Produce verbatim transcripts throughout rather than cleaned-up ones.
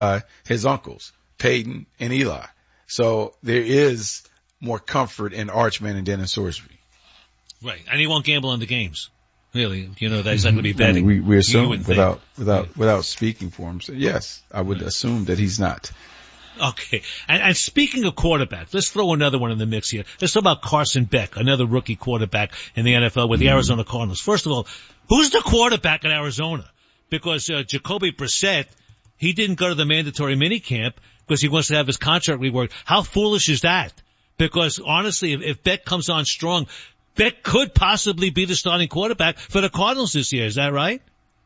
uh, his uncles, Peyton and Eli. So there is more comfort in Archman and Dennis Sorsby. Right. And he won't gamble on the games. Really. You know, that's not going to be betting. I mean, we, we assume without, think. without, right. without speaking for him. So yes, I would right. assume that he's not. Okay. And, and speaking of quarterbacks, let's throw another one in the mix here. Let's talk about Carson Beck, another rookie quarterback in the N F L with the mm. Arizona Cardinals. First of all, who's the quarterback in Arizona? Because uh, Jacoby Brissett, he didn't go to the mandatory minicamp because he wants to have his contract reworked. How foolish is that? Because honestly, if, if Beck comes on strong, Beck could possibly be the starting quarterback for the Cardinals this year. Is that right?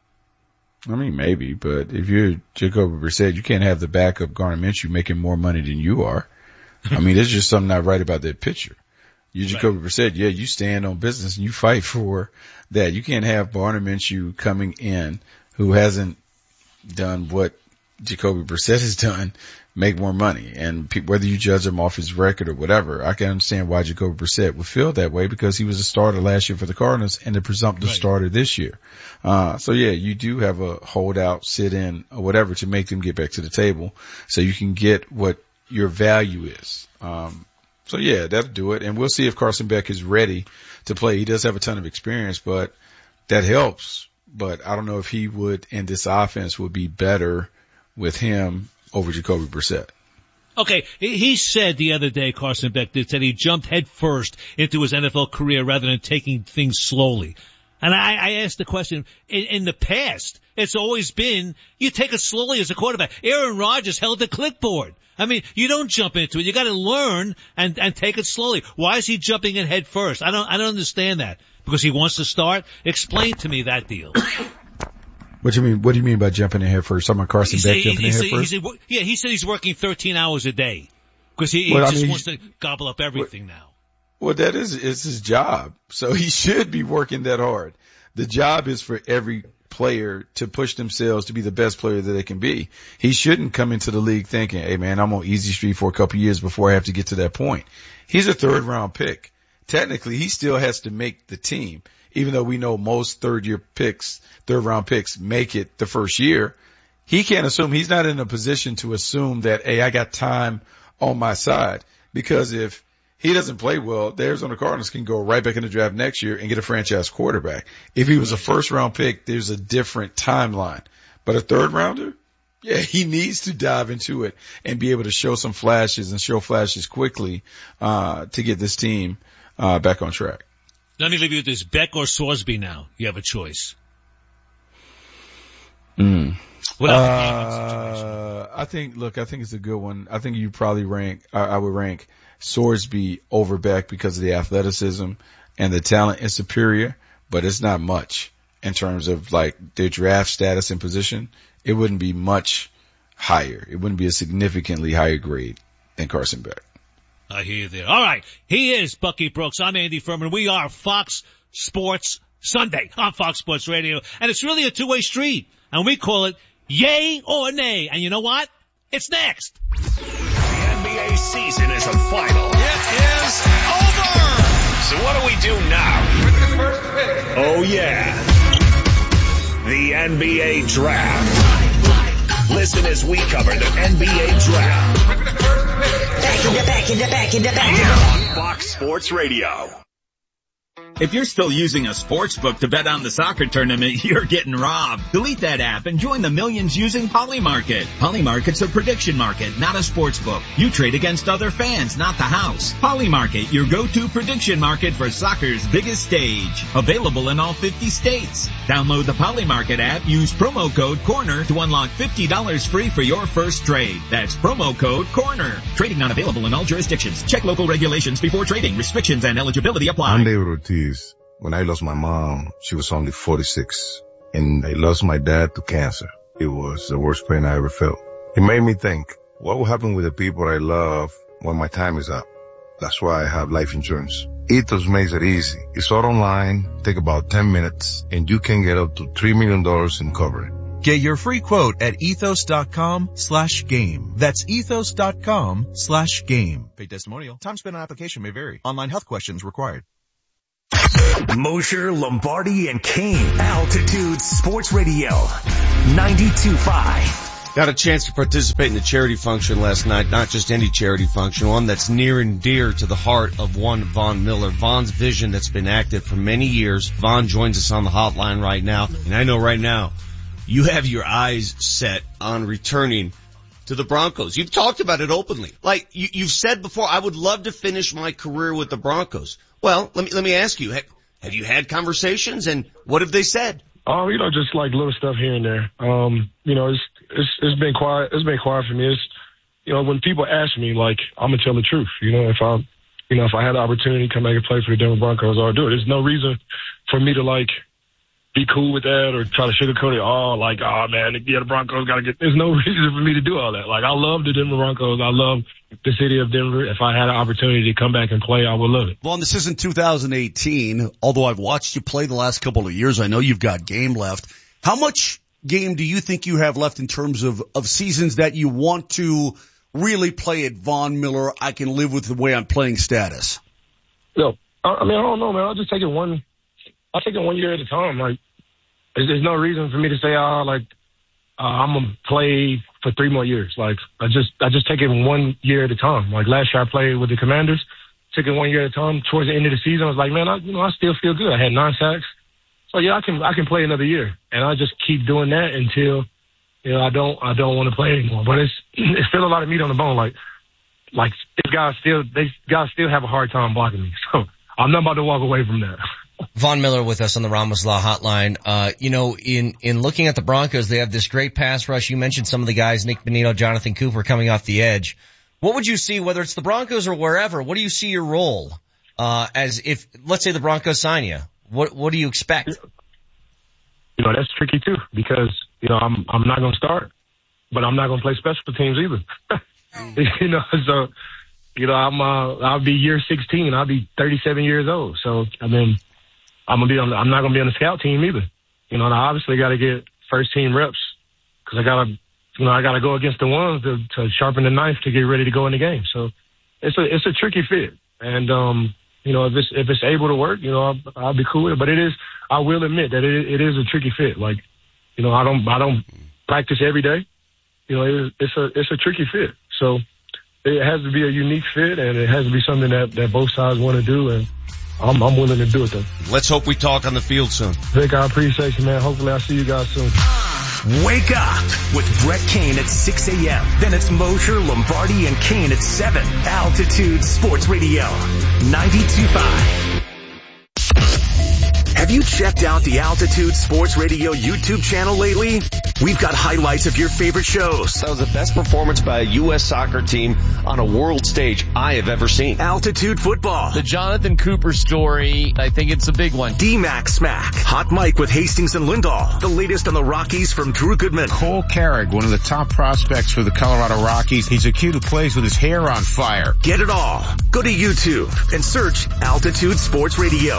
I mean, maybe, but if you're Jacoby Brissett, you can't have the backup Gardner Minshew making more money than you are. I mean, there's just something not right about that picture. You Jacoby right. Brissett, yeah, you stand on business and you fight for that. You can't have Gardner Minshew coming in who hasn't done what Jacoby Brissett has done, make more money. And pe- whether you judge him off his record or whatever, I can understand why Jacoby Brissett would feel that way because he was a starter last year for the Cardinals and the presumptive right. starter this year. Uh, so yeah, you do have a holdout, sit in or whatever to make them get back to the table so you can get what your value is. Um, so yeah, that'll do it. And we'll see if Carson Beck is ready to play. He does have a ton of experience, but that helps. But I don't know if he would, and this offense would be better with him over Jacoby Brissett. Okay, he said the other day, Carson Beck did, said he jumped head first into his N F L career rather than taking things slowly. And I, I asked the question, in, in the past, it's always been, you take it slowly as a quarterback. Aaron Rodgers held the clipboard. I mean, you don't jump into it. You gotta learn and, and take it slowly. Why is he jumping in head first? I don't, I don't understand that. Because he wants to start? Explain to me that deal. What do you mean? What do you mean by jumping in head first? Talking about Carson Beck jumping in head first? He said, yeah, he said he's working thirteen hours a day because he, he well, just I mean, wants to gobble up everything well, now. Well, that is is his job, so he should be working that hard. The job is for every player to push themselves to be the best player that they can be. He shouldn't come into the league thinking, "Hey, man, I'm on easy street for a couple years before I have to get to that point." He's a third round pick. Technically, he still has to make the team, even though we know most third year picks, third round picks make it the first year. He can't assume, he's not in a position to assume that, hey, I got time on my side, because if he doesn't play well, the Arizona Cardinals can go right back in the draft next year and get a franchise quarterback. If he was a first round pick, there's a different timeline, but a third rounder, yeah, he needs to dive into it and be able to show some flashes and show flashes quickly, uh, to get this team Uh, back on track. Let me leave you with this. Beck or Sorsby now? You have a choice. Mm. Uh, I think, look, I think it's a good one. I think you probably rank, I, I would rank Sorsby over Beck because of the athleticism and the talent is superior, but it's not much in terms of like their draft status and position. It wouldn't be much higher. It wouldn't be a significantly higher grade than Carson Beck. I hear you there. All right. He is Bucky Brooks. I'm Andy Furman. We are Fox Sports Sunday on Fox Sports Radio. And it's really a two-way street. And we call it yay or nay. And you know what? It's next. The N B A season is a final. It is over. So what do we do now? With the first pick. Oh, yeah. The N B A Draft. Listen as we cover the N B A Draft. Back in the back in the back in the back. On Fox Sports Radio. If you're still using a sports book to bet on the soccer tournament, you're getting robbed. Delete that app and join the millions using Polymarket. Polymarket's a prediction market, not a sports book. You trade against other fans, not the house. Polymarket, your go-to prediction market for soccer's biggest stage. Available in all fifty states. Download the Polymarket app, use promo code CORNER to unlock fifty dollars free for your first trade. That's promo code CORNER. Trading not available in all jurisdictions. Check local regulations before trading. Restrictions and eligibility apply. I'm David Ortiz. When I lost my mom, she was only forty-six, and I lost my dad to cancer. It was the worst pain I ever felt. It made me think, what will happen with the people I love when my time is up? That's why I have life insurance. Ethos makes it easy. It's all online, take about ten minutes, and you can get up to three million dollars in coverage. Get your free quote at ethos.com slash game. That's ethos.com slash game. Paid testimonial. Time spent on application may vary. Online health questions required. Mosher, Lombardi, and Kane. Altitude Sports Radio. ninety-two point five. got a chance to participate in the charity function last night, not just any charity function, one that's near and dear to the heart of one Von Miller. Von's vision that's been active for many years. Von joins us on the hotline right now, and I know right now you have your eyes set on returning to the Broncos. You've talked about it openly. Like, you, you've said before, I would love to finish my career with the Broncos. Well, let me, let me ask you, have, have you had conversations, and what have they said? Oh, you know, just like little stuff here and there. Um, you know, it's, it's, it's been quiet. It's been quiet for me. It's, you know, when people ask me, like, I'm going to tell the truth. You know, if I, you know, if I had the opportunity to come back and play for the Denver Broncos, I would do it. There's no reason for me to, like, be cool with that or try to sugarcoat it. Oh, like, oh, man, yeah, the Broncos got to get – there's no reason for me to do all that. Like, I love the Denver Broncos. I love the city of Denver. If I had an opportunity to come back and play, I would love it. Well, this isn't two thousand eighteen. Although I've watched you play the last couple of years, I know you've got game left. How much game do you think you have left in terms of, of seasons that you want to really play at Von Miller, I can live with the way I'm playing status? No, I mean, I don't know, man. I'll just take it one – I'll take it one year at a time. Like, there's, there's no reason for me to say, oh, like, uh, I'm going to play for three more years. Like, I just I just take it one year at a time. Like, last year I played with the Commanders, took it one year at a time. Towards the end of the season, I was like, man, I, you know, I still feel good. I had nine sacks. So, yeah, I can I can play another year. And I just keep doing that until, you know, I don't I don't want to play anymore. But it's it's still a lot of meat on the bone. Like, like these guys still, these guys still have a hard time blocking me. So I'm not about to walk away from that. Von Miller with us on the Ramos Law Hotline. Uh, you know, in, in looking at the Broncos, they have this great pass rush. You mentioned some of the guys, Nick Bonito, Jonathan Cooper coming off the edge. What would you see, whether it's the Broncos or wherever, what do you see your role, uh, as if, let's say the Broncos sign you? What, what do you expect? You know, that's tricky too, because, you know, I'm, I'm not going to start, but I'm not going to play special teams either. you know, so, you know, I'm, uh, I'll be year sixteen. I'll be thirty-seven years old. So, I mean, I'm gonna be on. I'm not gonna be on the scout team either. You know, and I obviously got to get first team reps because I gotta, you know, I gotta go against the ones to, to sharpen the knife to get ready to go in the game. So it's a it's a tricky fit, and um, you know, if it's if it's able to work, you know, I'll, I'll be cool with it. But it is, I will admit that it it is a tricky fit. Like, you know, I don't I don't practice every day. You know, it, it's a it's a tricky fit. So it has to be a unique fit, and it has to be something that that both sides want to do, and I'm, I'm willing to do it, though. Let's hope we talk on the field soon. Vic, I appreciate you, man. Hopefully I'll see you guys soon. Wake up with Brett Kane at six a.m. Then it's Mosher, Lombardi, and Kane at seven. Altitude Sports Radio, ninety-two point five. Have you checked out the Altitude Sports Radio YouTube channel lately? We've got highlights of your favorite shows. That was the best performance by a U S soccer team on a world stage I have ever seen. Altitude Football. The Jonathan Cooper story, I think it's a big one. D-Mac Smack. Hot Mike with Hastings and Lindahl. The latest on the Rockies from Drew Goodman. Cole Carrick, one of the top prospects for the Colorado Rockies. He's a kid who plays with his hair on fire. Get it all. Go to YouTube and search Altitude Sports Radio.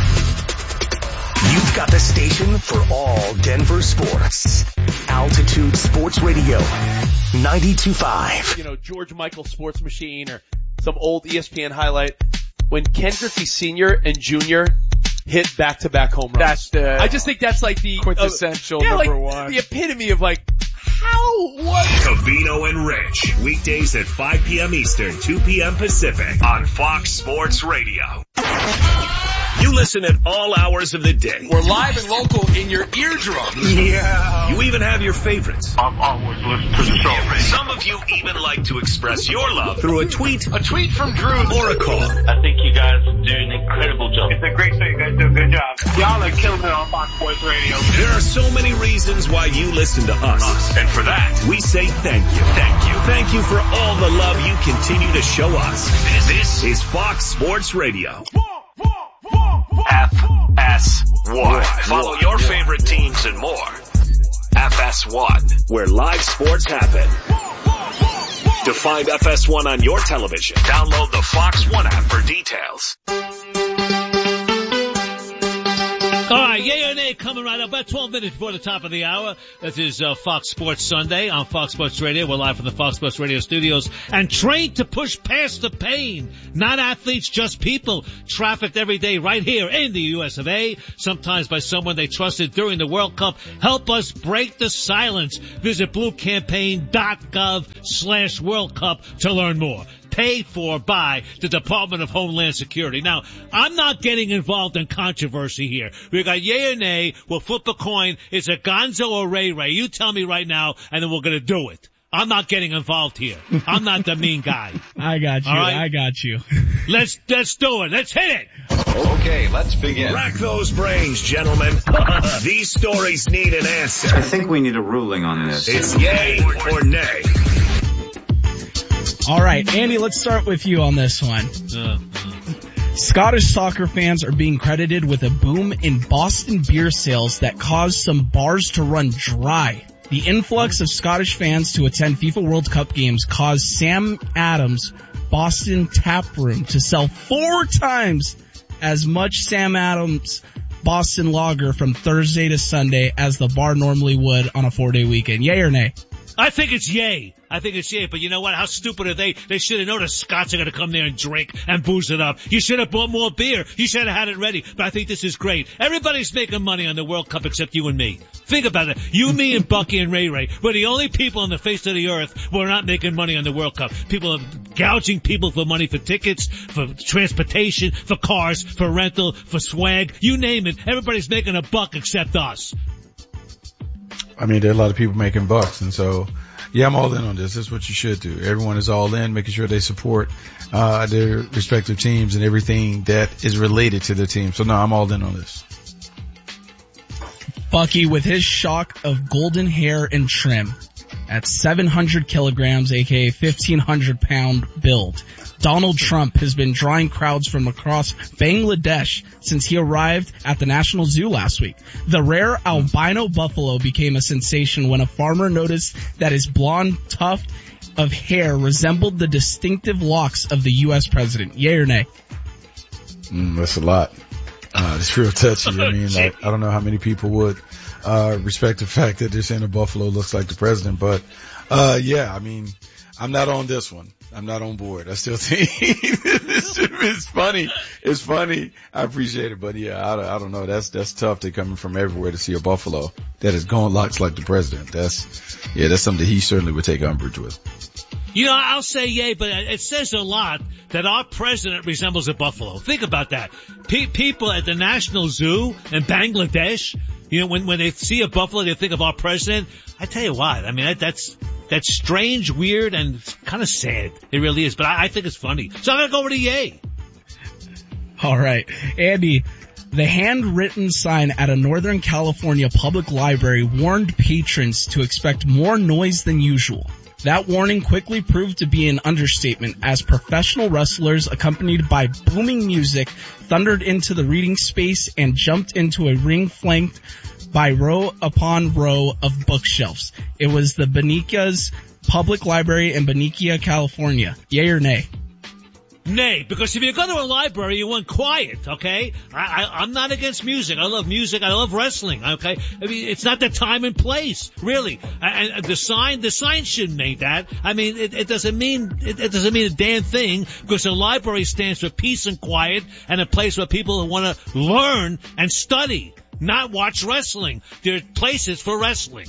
You've got the station for all Denver sports. Altitude Sports Radio, ninety-two point five. You know, George Michael Sports Machine or some old E S P N highlight. When Ken Griffey Senior and Junior hit back-to-back home runs. That's the I just think that's like the quintessential uh, yeah, number like one. The epitome of like, how, what? Covino and Rich, weekdays at five p.m. Eastern, two p.m. Pacific on Fox Sports Radio. You listen at all hours of the day. We're live and local in your eardrums. Yeah. You even have your favorites. I'm always listening to the show. Some of you even like to express your love through a tweet, a tweet from Drew, or a call. I think you guys do an incredible job. It's a great show. You guys do a good job. Y'all are killing it on Fox Sports Radio. There are so many reasons why you listen to us. us. And for that, we say thank you. Thank you. Thank you for all the love you continue to show us. This, this is Fox Sports Radio. F S one. Follow your favorite teams and more. F S one, where live sports happen. To find F S one on your television, download the Fox One app for details. All right, yay or nay, Nay coming right up about twelve minutes before the top of the hour. This is uh, Fox Sports Sunday on Fox Sports Radio. We're live from the Fox Sports Radio studios and trained to push past the pain. Not athletes, just people. Trafficked every day right here in the U S of A, sometimes by someone they trusted during the World Cup. Help us break the silence. Visit bluecampaign.gov slash World Cup to learn more. Paid for by the Department of Homeland Security. Now, I'm not getting involved in controversy here. We got yay or nay. We'll flip a coin. Is it Gonzo or Ray Ray? You tell me right now, and then we're going to do it. I'm not getting involved here. I'm not the mean guy. I got you. All right? I got you. Let's let's do it. Let's hit it. Okay, let's begin. Rack those brains, gentlemen. These stories need an answer. I think we need a ruling on this. It's yay or nay. All right, Andy, let's start with you on this one. Uh, Scottish soccer fans are being credited with a boom in Boston beer sales that caused some bars to run dry. The influx of Scottish fans to attend FIFA World Cup games caused Sam Adams' Boston Tap Room to sell four times as much Sam Adams Boston Lager from Thursday to Sunday as the bar normally would on a four-day weekend. Yay or nay? I think it's yay. I think it's yay. But you know what? How stupid are they? They should have known the Scots are going to come there and drink and booze it up. You should have bought more beer. You should have had it ready. But I think this is great. Everybody's making money on the World Cup except you and me. Think about it. You, me, and Bucky and Ray Ray were the only people on the face of the earth who are not making money on the World Cup. People are gouging people for money for tickets, for transportation, for cars, for rental, for swag. You name it. Everybody's making a buck except us. I mean, there are a lot of people making bucks, and so, yeah, I'm all in on this. This is what you should do. Everyone is all in, making sure they support uh their respective teams and everything that is related to the team. So, no, I'm all in on this. Bucky, with his shock of golden hair and trim at seven hundred kilograms, aka fifteen hundred pound build, Donald Trump has been drawing crowds from across Bangladesh since he arrived at the National Zoo last week. The rare albino buffalo became a sensation when a farmer noticed that his blonde tuft of hair resembled the distinctive locks of the U S president. Yay or nay? Mm, that's a lot. Uh, it's real touchy. I mean, like, I don't know how many people would uh respect the fact that they're saying a buffalo looks like the president, but uh yeah, I mean, I'm not on this one. I'm not on board. I still think it's funny. It's funny. I appreciate it, but yeah, I, I don't know. That's that's tough. They're coming from everywhere to see a buffalo that is going locks like the president. That's yeah, that's something he certainly would take umbrage with. You know, I'll say yay, but it says a lot that our president resembles a buffalo. Think about that. Pe- people at the National Zoo in Bangladesh, you know, when when they see a buffalo, they think of our president. I tell you what, I mean, that, that's that's strange, weird, and kind of sad. It really is, but I, I think it's funny. So I'm gonna go with a yay. All right, Andy. The handwritten sign at a Northern California public library warned patrons to expect more noise than usual. That warning quickly proved to be an understatement as professional wrestlers accompanied by booming music thundered into the reading space and jumped into a ring flanked by row upon row of bookshelves. It was the Benica's Public Library in Benicia, California. Yay or nay? Nay, because if you go to a library, you want quiet, okay? I, I, I'm not against music. I love music. I love wrestling, okay? I mean, it's not the time and place, really. And, and the sign, the sign shouldn't make that. I mean, it, it doesn't mean, it, it doesn't mean a damn thing because a library stands for peace and quiet and a place where people want to learn and study, not watch wrestling. There are places for wrestling.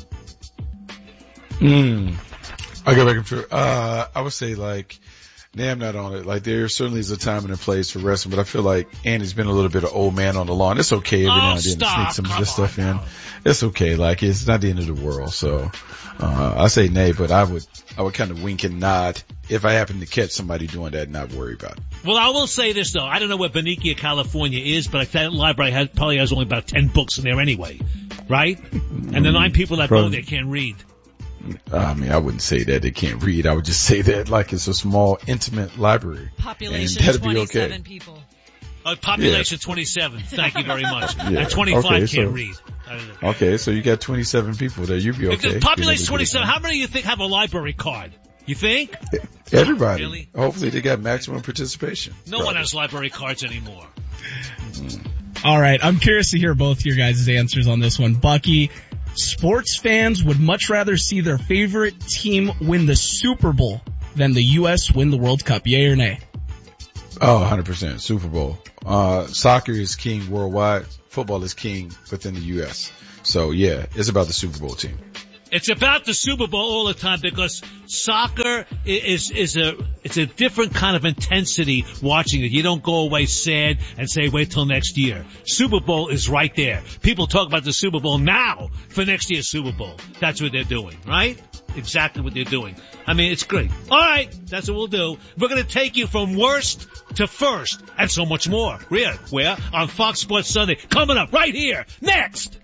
Hmm. I'll go back and forth. Uh, I would say like, Nah, I'm not on it. Like, there certainly is a time and a place for wrestling, but I feel like Andy's been a little bit of old man on the lawn. It's okay every oh, now and then stop. to sneak some Come of this stuff on, in. no. It's okay. Like, it's not the end of the world. So, uh, I say nay, but I would, I would kind of wink and nod if I happen to catch somebody doing that and not worry about it. Well, I will say this though. I don't know where Benicia, California is, but that library has, probably has only about ten books in there anyway. Right? And the nine people that Probably. go there can't read. I mean, I wouldn't say that they can't read. I would just say that like it's a small, intimate library. Population and that'd be twenty-seven okay. people. Uh, population yeah. twenty-seven. Thank you very much. Yeah. And twenty-five okay, can't so, read. Okay, so you got twenty-seven people there. You'd be okay. Population twenty-seven. How many do you think have a library card? You think? Everybody. Really? Hopefully they got maximum participation. No one has library cards anymore. Mm. All right, I'm curious to hear both your guys' answers on this one. Bucky, sports fans would much rather see their favorite team win the Super Bowl than the U S win the World Cup. Yay or nay? Oh, one hundred percent. Super Bowl. Uh, soccer is king worldwide. Football is king within the U S. So yeah, it's about the Super Bowl team. It's about the Super Bowl all the time because soccer is, is a, it's a different kind of intensity watching it. You don't go away sad and say wait till next year. Super Bowl is right there. People talk about the Super Bowl now for next year's Super Bowl. That's what they're doing, right? Exactly what they're doing. I mean, it's great. All right, that's what we'll do. We're going to take you from worst to first and so much more. Where? Where? On Fox Sports Sunday. Coming up right here. Next.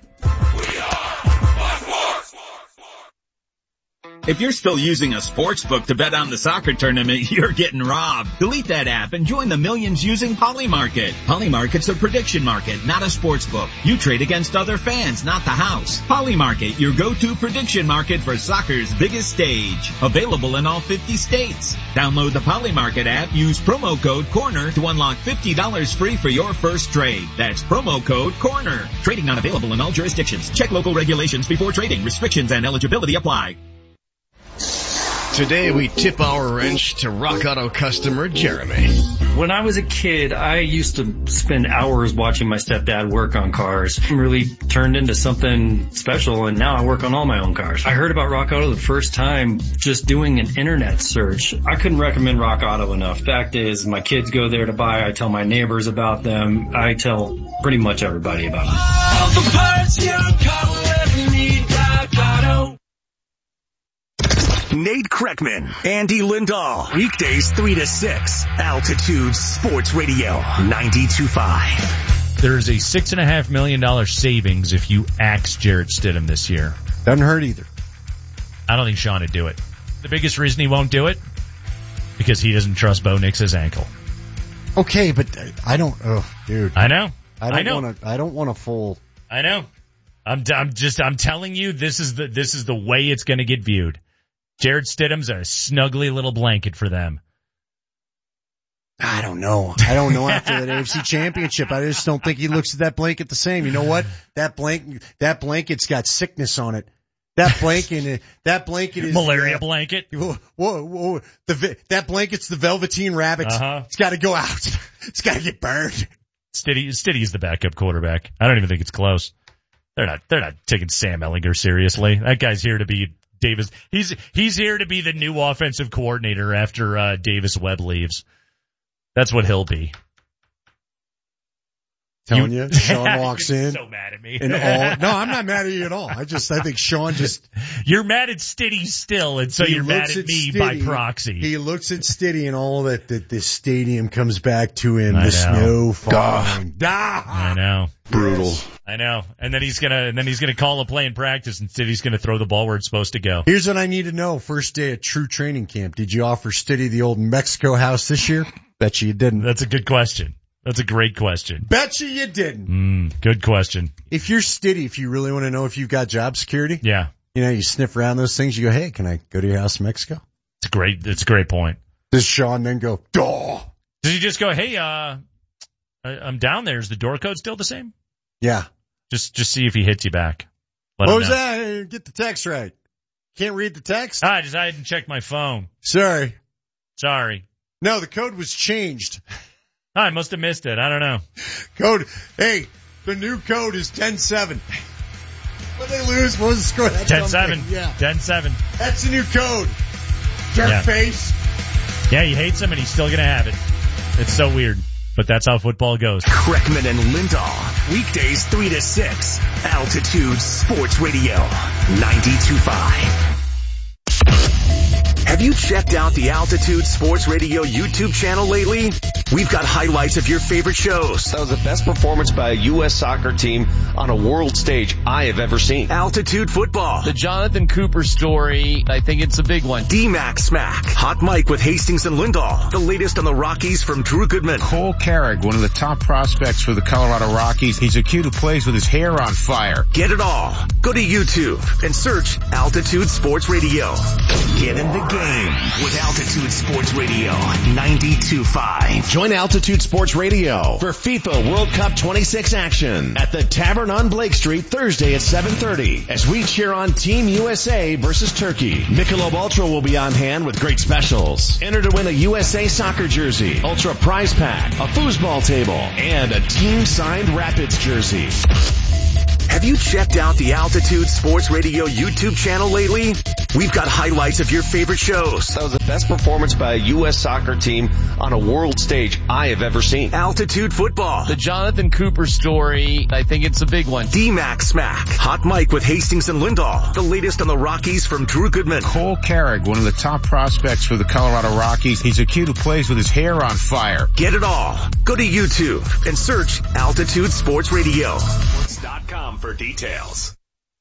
If you're still using a sports book to bet on the soccer tournament, you're getting robbed. Delete that app and join the millions using Polymarket. Polymarket's a prediction market, not a sports book. You trade against other fans, not the house. Polymarket, your go-to prediction market for soccer's biggest stage. Available in all fifty states. Download the Polymarket app, use promo code CORNER to unlock fifty dollars free for your first trade. That's promo code CORNER. Trading not available in all jurisdictions. Check local regulations before trading. Restrictions and eligibility apply. Today we tip our wrench to Rock Auto customer Jeremy. When I was a kid, I used to spend hours watching my stepdad work on cars. It really turned into something special, and now I work on all my own cars. I heard about Rock Auto the first time just doing an internet search. I couldn't recommend Rock Auto enough. Fact is, my kids go there to buy. I tell my neighbors about them. I tell pretty much everybody about them. All the parts your car will ever need, Rock Auto. Nate Kreckman, Andy Lindahl, weekdays three to six, Altitude Sports Radio, ninety-two point five. There's a six and a half million dollar savings if you axe Jarrett Stidham this year. Doesn't hurt either. I don't think Sean would do it. The biggest reason he won't do it, because he doesn't trust Bo Nix's ankle. Okay, but I don't, oh, dude. I know. I don't I know. want to, I don't want to full. I know. I'm, I'm just, I'm telling you, this is the, this is the way it's going to get viewed. Jarrett Stidham's a snuggly little blanket for them. I don't know. I don't know after that A F C Championship. I just don't think he looks at that blanket the same. You know what? That blanket, that blanket's got sickness on it. That blanket, that blanket is malaria uh, blanket. Whoa, whoa, whoa. The that blanket's the Velveteen Rabbit. Uh-huh. It's got to go out. It's got to get burned. Stiddy, Stiddy's the backup quarterback. I don't even think it's close. They're not. They're not taking Sam Ehlinger seriously. That guy's here to be Davis. He's he's here to be the new offensive coordinator after uh, Davis Webb leaves. That's what he'll be. Telling you, you Sean walks you're in. So mad at me. And all, no, I'm not mad at you at all. I just, I think Sean just. You're mad at Stiddy still, and so you're mad at, at me Stiddy, by proxy. He looks at Stiddy and all that, that this stadium comes back to him. I the know. snow falling. Duh. I know. Brutal. I know. And then he's gonna, and then he's gonna call a play in practice, and Stiddy's gonna throw the ball where it's supposed to go. Here's what I need to know. First day at true training camp. Did you offer Stiddy the old Mexico house this year? Bet you you didn't. That's a good question. That's a great question. Bet you you didn't. Mm, good question. If you're Stiddy, if you really want to know if you've got job security, yeah, you know, you sniff around those things. You go, hey, can I go to your house in Mexico? It's a great. It's a great point. Does Sean then go, duh? Does he just go, hey, uh, I, I'm down there. Is the door code still the same? Yeah. Just, just see if he hits you back. Let what him was know. that? Hey, get the text right. Can't read the text? Ah, I just I didn't check my phone. Sorry. Sorry. No, the code was changed. Oh, I must have missed it. I don't know. Code. Hey, the new code is ten seven. What they lose? What was the score? ten seven. Yeah. ten seven. That's the new code. Jerk yeah. face. Yeah, he hates him and he's still going to have it. It's so weird. But that's how football goes. Kreckman and Lindahl. Weekdays three to six. Altitude Sports Radio. ninety-two point five. Have you checked out the Altitude Sports Radio YouTube channel lately? We've got highlights of your favorite shows. That was the best performance by a U S soccer team on a world stage I have ever seen. Altitude Football. The Jonathan Cooper story, I think it's a big one. D-Mac Smack. Hot Mike with Hastings and Lindahl. The latest on the Rockies from Drew Goodman. Cole Carrick, one of the top prospects for the Colorado Rockies. He's a kid who plays with his hair on fire. Get it all. Go to YouTube and search Altitude Sports Radio. Get in the game. morning with Altitude Sports Radio ninety-two point five. Join Altitude Sports Radio for FIFA World Cup twenty-six action at the Tavern on Blake Street Thursday at seven thirty as we cheer on Team U S A versus Turkey. Michelob Ultra will be on hand with great specials. Enter to win a U S A soccer jersey, Ultra prize pack, a foosball table, and a team-signed Rapids jersey. Have you checked out the Altitude Sports Radio YouTube channel lately? We've got highlights of your favorite shows. That was the best performance by a U S soccer team on a world stage I have ever seen. Altitude Football. The Jonathan Cooper story, I think it's a big one. D-Mac Smack. Hot Mike with Hastings and Lindahl. The latest on the Rockies from Drew Goodman. Cole Carrick, one of the top prospects for the Colorado Rockies. He's a kid who plays with his hair on fire. Get it all. Go to YouTube and search Altitude Sports Radio. Sports dot com for details.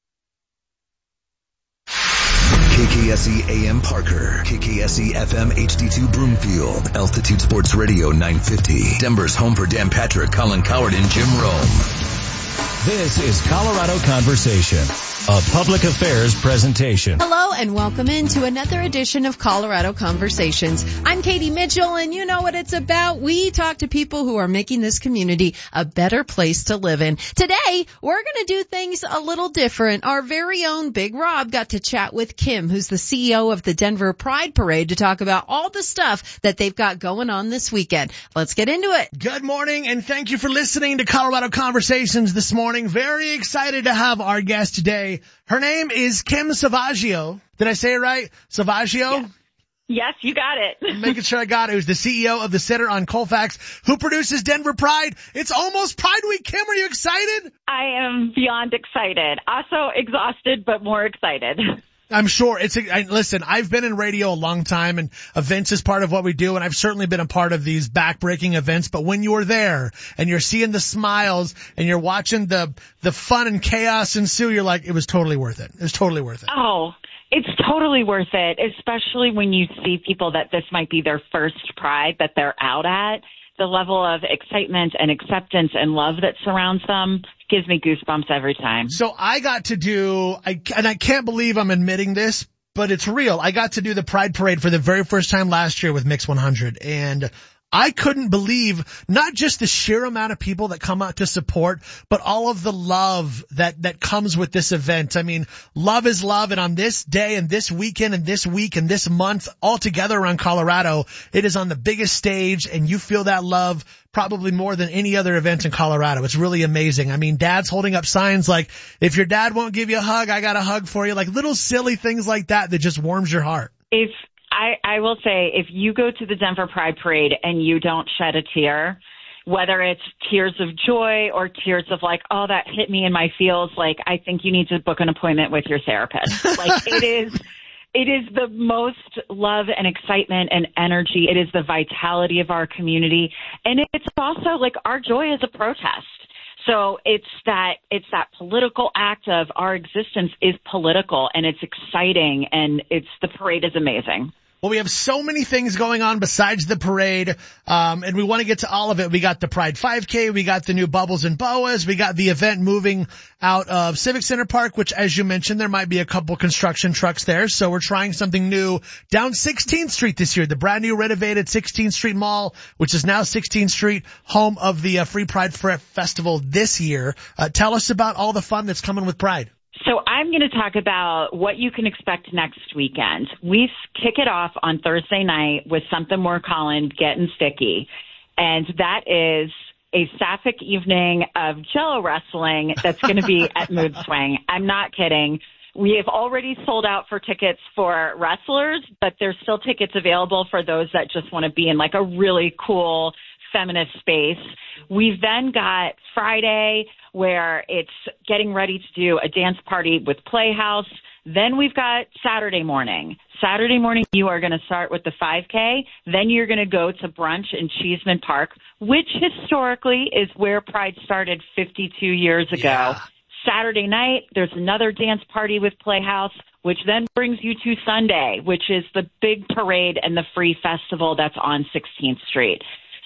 K K S E A M Parker, K K S E F M H D two Broomfield, Altitude Sports Radio nine fifty, Denver's home for Dan Patrick, Colin Coward, and Jim Rome. This is Colorado Conversation, a public affairs presentation. Hello and welcome into another edition of Colorado Conversations. I'm Katie Mitchell and you know what it's about. We talk to people who are making this community a better place to live in. Today, we're going to do things a little different. Our very own Big Rob got to chat with Kim, who's the C E O of the Denver Pride Parade, to talk about all the stuff that they've got going on this weekend. Let's get into it. Good morning and thank you for listening to Colorado Conversations this morning. Very excited to have our guest today. Her name is Kim Savaggio. Did I say it right? Savaggio? Yeah. Yes, you got it. I'm making sure I got it. Who's the C E O of the Center on Colfax, who produces Denver Pride. It's almost Pride Week. Kim, are you excited? I am beyond excited. Also exhausted, but more excited. I'm sure it's, I, listen, I've been in radio a long time and events is part of what we do. And I've certainly been a part of these backbreaking events. But when you're there and you're seeing the smiles and you're watching the, the fun and chaos ensue, you're like, it was totally worth it. It was totally worth it. Oh, it's totally worth it, especially when you see people that this might be their first Pride that they're out at. The level of excitement and acceptance and love that surrounds them gives me goosebumps every time. So I got to do, I, and I can't believe I'm admitting this, but it's real. I got to do the Pride Parade for the very first time last year with Mix one hundred, and I couldn't believe not just the sheer amount of people that come out to support, but all of the love that, that comes with this event. I mean, love is love. And on this day and this weekend and this week and this month all together around Colorado, it is on the biggest stage and you feel that love probably more than any other event in Colorado. It's really amazing. I mean, dads holding up signs like, if your dad won't give you a hug, I got a hug for you. Like little silly things like that that just warms your heart. If I, I will say, if you go to the Denver Pride Parade and you don't shed a tear, whether it's tears of joy or tears of like, oh, that hit me in my feels, like, I think you need to book an appointment with your therapist. Like, it is, it is the most love and excitement and energy. It is the vitality of our community. And it's also like our joy is a protest. So it's that, it's that political act of our existence is political and it's exciting and it's, the parade is amazing. Well, we have so many things going on besides the parade, um, and we want to get to all of it. We got the Pride five K, we got the new Bubbles and Boas, we got the event moving out of Civic Center Park, which, as you mentioned, there might be a couple construction trucks there. So we're trying something new down sixteenth Street this year, the brand new renovated sixteenth Street Mall, which is now sixteenth Street, home of the uh, Free Pride Festival this year. Uh, tell us about all the fun that's coming with Pride. So I'm going to talk about what you can expect next weekend. We kick it off on Thursday night with something we're calling Getting Sticky. And that is a sapphic evening of Jello wrestling that's going to be at Mood Swing. I'm not kidding. We have already sold out for tickets for wrestlers, but there's still tickets available for those that just want to be in like a really cool feminist space. We've then got Friday where it's getting ready to do a dance party with Playhouse. Then we've got Saturday morning. Saturday morning, you are going to start with the five K. Then you're going to go to brunch in Cheeseman Park, which historically is where Pride started fifty-two years ago. Yeah. Saturday night, there's another dance party with Playhouse, which then brings you to Sunday, which is the big parade and the free festival that's on sixteenth Street.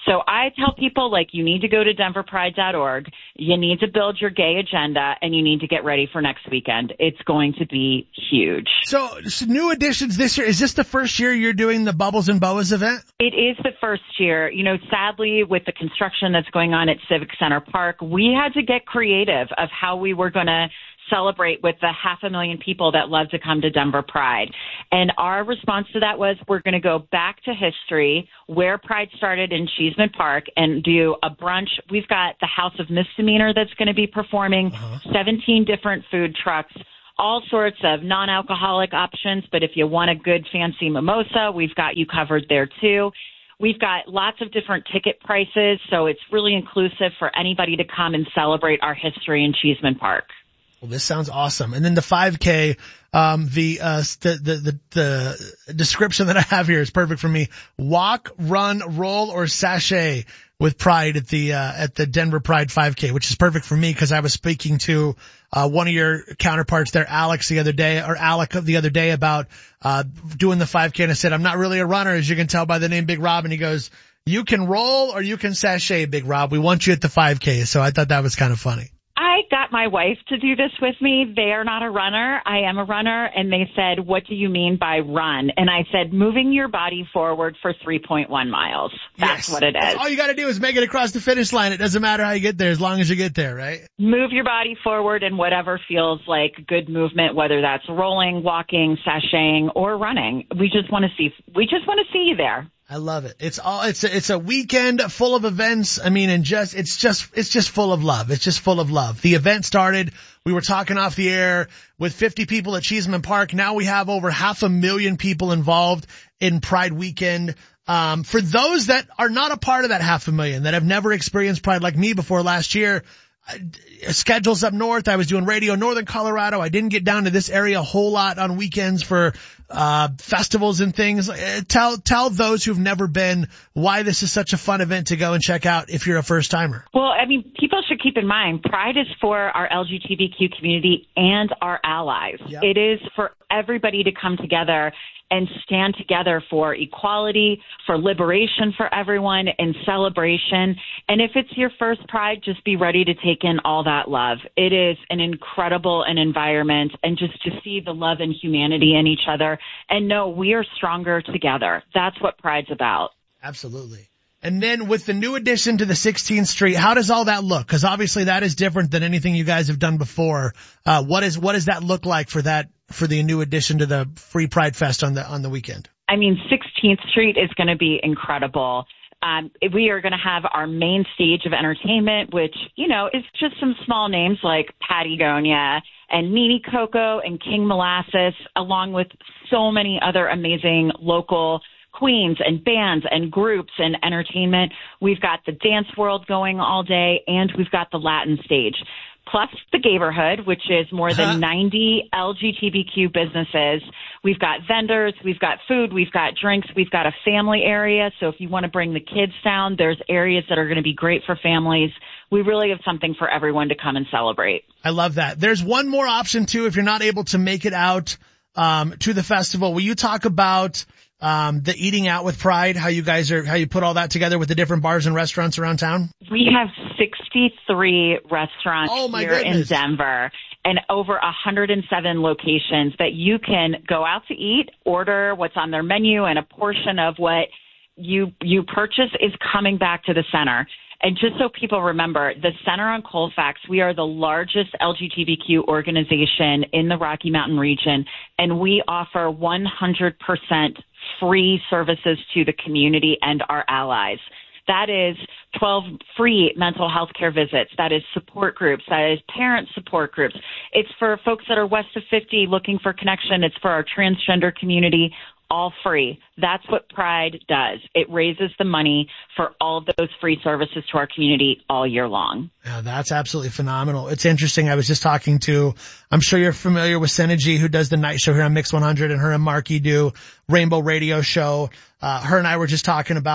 So I tell people, like, you need to go to denver pride dot org. You need to build your gay agenda, and you need to get ready for next weekend. It's going to be huge. So, so new additions this year. Is this the first year you're doing the Bubbles and Boas event? It is the first year. You know, sadly, with the construction that's going on at Civic Center Park, we had to get creative of how we were going to celebrate with the half a million people that love to come to Denver Pride. And our response to that was, we're going to go back to history where Pride started in Cheeseman Park and do a brunch. We've got the House of Misdemeanor that's going to be performing, uh-huh. seventeen different food trucks, all sorts of non-alcoholic options. But if you want a good fancy mimosa, we've got you covered there too. We've got lots of different ticket prices, so it's really inclusive for anybody to come and celebrate our history in Cheeseman Park. Well, this sounds awesome. And then the five K, um, the, uh, the, the, the, the description that I have here is perfect for me. Walk, run, roll, or sashay with Pride at the, uh, at the Denver Pride five K, which is perfect for me because I was speaking to, uh, one of your counterparts there, Alex, the other day, or Alec the other day about, uh, doing the five K. And I said, I'm not really a runner, as you can tell by the name Big Rob. And he goes, you can roll or you can sashay, Big Rob. We want you at the five K. So I thought that was kind of funny. I got my wife to do this with me. They are not a runner. I am a runner. And they said, what do you mean by run? And I said, moving your body forward for three point one miles. That's yes. what it is. That's all you got to do is make it across the finish line. It doesn't matter how you get there as long as you get there, right? Move your body forward in whatever feels like good movement, whether that's rolling, walking, sashaying, or running. We just want to see, we just want to see you there. I love it. It's all, it's a, it's a weekend full of events. I mean, and just, it's just, it's just full of love. It's just full of love. The event started, we were talking off the air with fifty people at Cheeseman Park. Now we have over half a million people involved in Pride weekend. Um, for those that are not a part of that half a million, that have never experienced Pride like me before last year, schedules up north. I was doing radio in Northern Colorado. I didn't get down to this area a whole lot on weekends for uh festivals and things. Tell tell those who've never been why this is such a fun event to go and check out if you're a first timer. Well, I mean, people should keep in mind Pride is for our L G B T Q community and our allies. Yep. It is for everybody to come together and stand together for equality, for liberation for everyone, and celebration. And if it's your first Pride, just be ready to take in all that love. It is an incredible an environment, and just to see the love and humanity in each other and know we are stronger together. That's what Pride's about. Absolutely. And then with the new addition to the sixteenth Street, how does all that look? Because obviously that is different than anything you guys have done before. Uh, what is what does that look like for that for the new addition to the Free Pride Fest on the on the weekend? I mean, sixteenth Street is going to be incredible. Um, we are going to have our main stage of entertainment, which, you know, is just some small names like Patagonia and Nini Coco and King Molasses, along with so many other amazing local queens and bands and groups and entertainment. We've got the dance world going all day, and we've got the Latin stage. Plus the Gayborhood, which is more than uh-huh. ninety L G B T Q businesses. We've got vendors, we've got food, we've got drinks, we've got a family area. So if you want to bring the kids down, there's areas that are going to be great for families. We really have something for everyone to come and celebrate. I love that. There's one more option too if you're not able to make it out um to the festival. Will you talk about um the eating out with Pride, how you guys are, how you put all that together with the different bars and restaurants around town? We have sixty-three restaurants oh my here goodness. in Denver and over one hundred seven locations that you can go out to eat, order what's on their menu, and a portion of what you you purchase is coming back to the center. And just so people remember, the Center on Colfax, we are the largest L G B T Q organization in the Rocky Mountain region, and we offer one hundred percent free services to the community and our allies. That is twelve free mental health care visits. That is support groups. That is parent support groups. It's for folks that are west of fifty looking for connection. It's for our transgender community. All free. That's what Pride does. It raises the money for all of those free services to our community all year long. Yeah, that's absolutely phenomenal. It's interesting. I was just talking to, I'm sure you're familiar with Synergy, who does the night show here on Mix one hundred, and her and Marky do Rainbow Radio Show. Uh, her and I were just talking about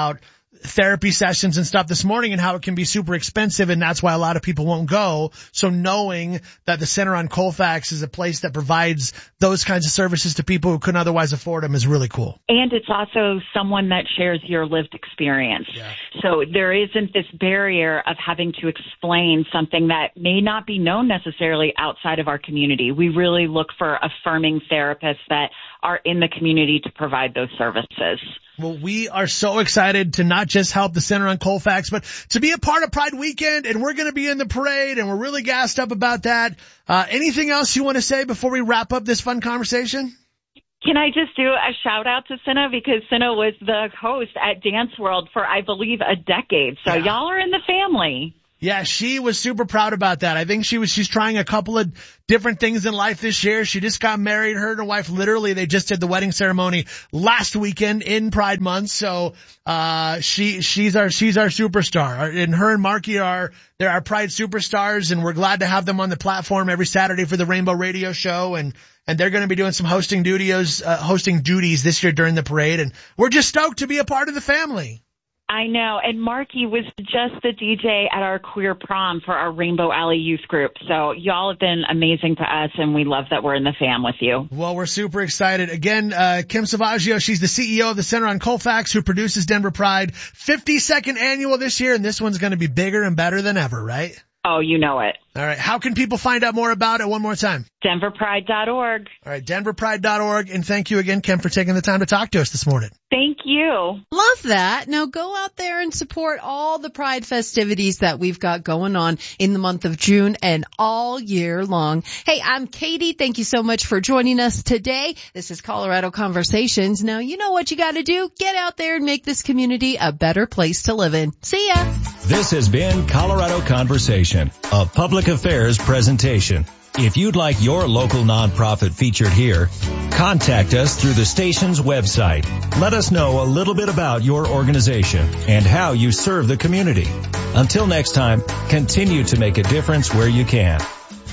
therapy sessions and stuff this morning and how it can be super expensive, and that's why a lot of people won't go. So knowing that the Center on Colfax is a place that provides those kinds of services to people who couldn't otherwise afford them is really cool. And it's also someone that shares your lived experience. Yeah. So there isn't this barrier of having to explain something that may not be known necessarily outside of our community. We really look for affirming therapists that are in the community to provide those services. Well, we are so excited to not just help the Center on Colfax, but to be a part of Pride Weekend, and we're going to be in the parade, and we're really gassed up about that. Uh, anything else you want to say before we wrap up this fun conversation? Can I just do a shout out to Cinna, because Cinna was the host at Dance World for, I believe, a decade. So yeah. Y'all are in the family. Yeah, she was super proud about that. I think she was, she's trying a couple of different things in life this year. She just got married. Her and her wife, literally, they just did the wedding ceremony last weekend in Pride Month. So, uh, she, she's our, she's our superstar. And her and Marky are, they're our Pride superstars, and we're glad to have them on the platform every Saturday for the Rainbow Radio Show. And, and they're going to be doing some hosting duties, uh, hosting duties this year during the parade. And we're just stoked to be a part of the family. I know, and Marky was just the D J at our queer prom for our Rainbow Alley Youth Group. So y'all have been amazing to us, and we love that we're in the fam with you. Well, we're super excited. Again, uh, Kim Savaggio, she's the C E O of the Center on Colfax, who produces Denver Pride. fifty-second annual this year, and this one's going to be bigger and better than ever, right? Oh, you know it. All right. How can people find out more about it one more time? denver pride dot org. All right. denver pride dot org. And thank you again, Kim, for taking the time to talk to us this morning. Thank you. Love that. Now go out there and support all the Pride festivities that we've got going on in the month of June and all year long. Hey, I'm Katie. Thank you so much for joining us today. This is Colorado Conversations. Now, you know what you got to do. Get out there and make this community a better place to live in. See ya. This has been Colorado Conversation, a public affairs presentation. If you'd like your local nonprofit featured here, contact us through the station's website. Let us know a little bit about your organization and how you serve the community. Until next time, continue to make a difference where you can.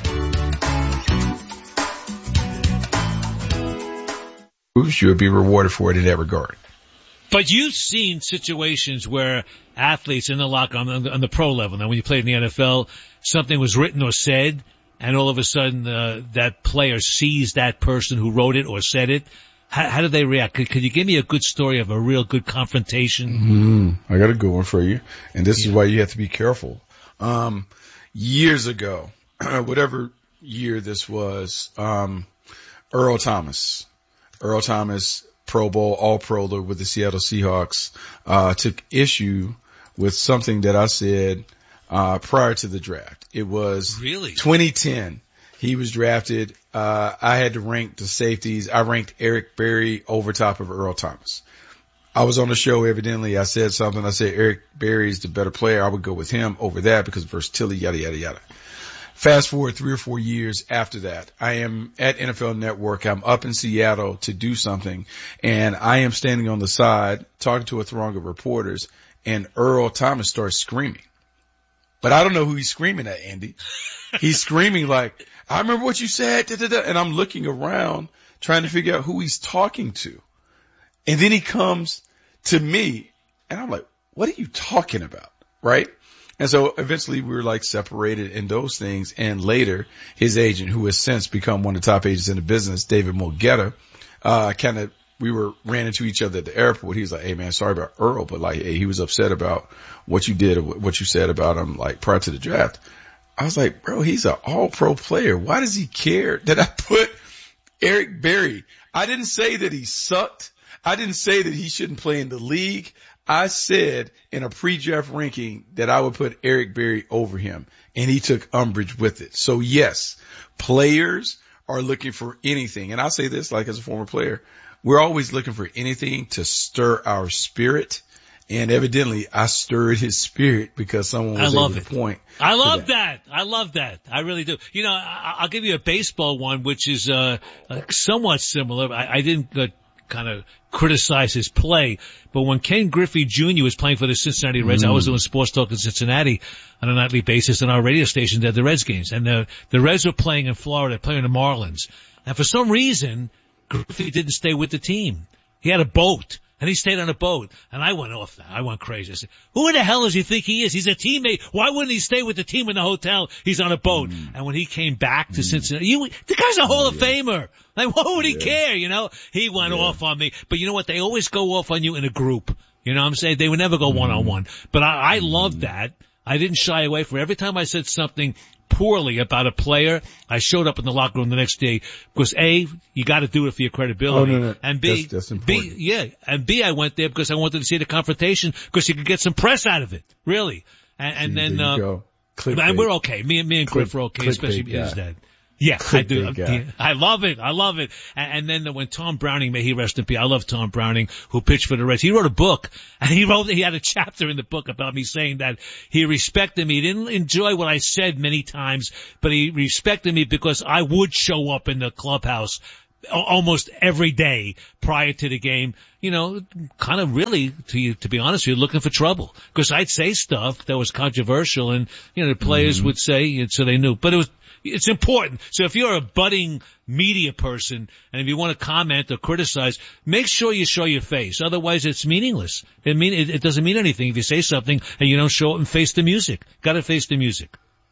You would be rewarded for it in that regard. But you've seen situations where athletes in the locker on the, on the pro level, now when you played in the N F L, something was written or said, and all of a sudden uh, that player sees that person who wrote it or said it. How, how do they react? Could, could you give me a good story of a real good confrontation? Mm-hmm. I got a good one for you, and this yeah. is why you have to be careful. Um, years ago, whatever year this was, um, Earl Thomas, Earl Thomas, Pro Bowl, All-Pro with the Seattle Seahawks, uh, took issue with something that I said uh prior to the draft. It was really twenty ten. He was drafted. Uh I had to rank the safeties. I ranked Eric Berry over top of Earl Thomas. I was on the show, evidently. I said something. I said Eric Berry is the better player. I would go with him over that because versatility, yada, yada, yada. Fast forward three or four years after that, I am at N F L Network. I'm up in Seattle to do something, and I am standing on the side talking to a throng of reporters, and Earl Thomas starts screaming. But I don't know who he's screaming at, Andy. He's screaming like, I remember what you said, da, da, da. And I'm looking around trying to figure out who he's talking to. And then he comes to me, and I'm like, what are you talking about? Right? And so eventually we were like separated in those things. And later his agent, who has since become one of the top agents in the business, David Mulgeta, uh, kind of, we were, ran into each other at the airport. He was like, hey man, sorry about Earl, but like, hey, he was upset about what you did or what you said about him, like prior to the draft. I was like, bro, he's an all pro player. Why does he care that I put Eric Berry? I didn't say that he sucked. I didn't say that he shouldn't play in the league. I said in a pre-draft ranking that I would put Eric Berry over him, and he took umbrage with it. So yes, players are looking for anything. And I'll say this, like as a former player, we're always looking for anything to stir our spirit. And evidently I stirred his spirit because someone was I love able it. to point. I love that. that. I love that. I really do. You know, I, I'll give you a baseball one, which is, uh, uh somewhat similar. I, I didn't uh, kind of criticize his play, but when Ken Griffey Junior was playing for the Cincinnati Reds, mm. I was doing sports talk in Cincinnati on a nightly basis on our radio station at the Reds games. And the, the Reds were playing in Florida, playing the Marlins. And for some reason, Griffey didn't stay with the team. He had a boat And he stayed on a boat. And I went off that. I went crazy. I said, who the hell does he think he is? He's a teammate. Why wouldn't he stay with the team in the hotel? He's on a boat. Mm. And when he came back to mm. Cincinnati, you, the guy's a Hall oh, of yeah. Famer. Like, what would he yeah. care? You know, he went yeah. off on me. But you know what? They always go off on you in a group. You know what I'm saying? They would never go one on one. But I, I loved that. I didn't shy away from it. Every time I said something poorly about a player, I showed up in the locker room the next day because A, you got to do it for your credibility, oh, no, no. and B, that's, that's B, yeah, and B, I went there because I wanted to see the confrontation because you could get some press out of it, really. And, and see, then, uh, and we're okay. Me and me and Cliff Click, are okay, click especially bait, his yeah. dad. Yeah, I do. Guy. I love it. I love it. And, and then when Tom Browning, may he rest in peace, I love Tom Browning, who pitched for the Reds. He wrote a book, and he wrote, he had a chapter in the book about me saying that he respected me. He didn't enjoy what I said many times, but he respected me because I would show up in the clubhouse almost every day prior to the game, you know, kind of really, to you, to be honest with you, looking for trouble. Because I'd say stuff that was controversial, and, you know, the players mm-hmm. would say, and so they knew. But it was, it's important. So if you're a budding media person, and if you want to comment or criticize, make sure you show your face. Otherwise, it's meaningless. It mean it, it doesn't mean anything if you say something and you don't show it and face the music. Got to face the music.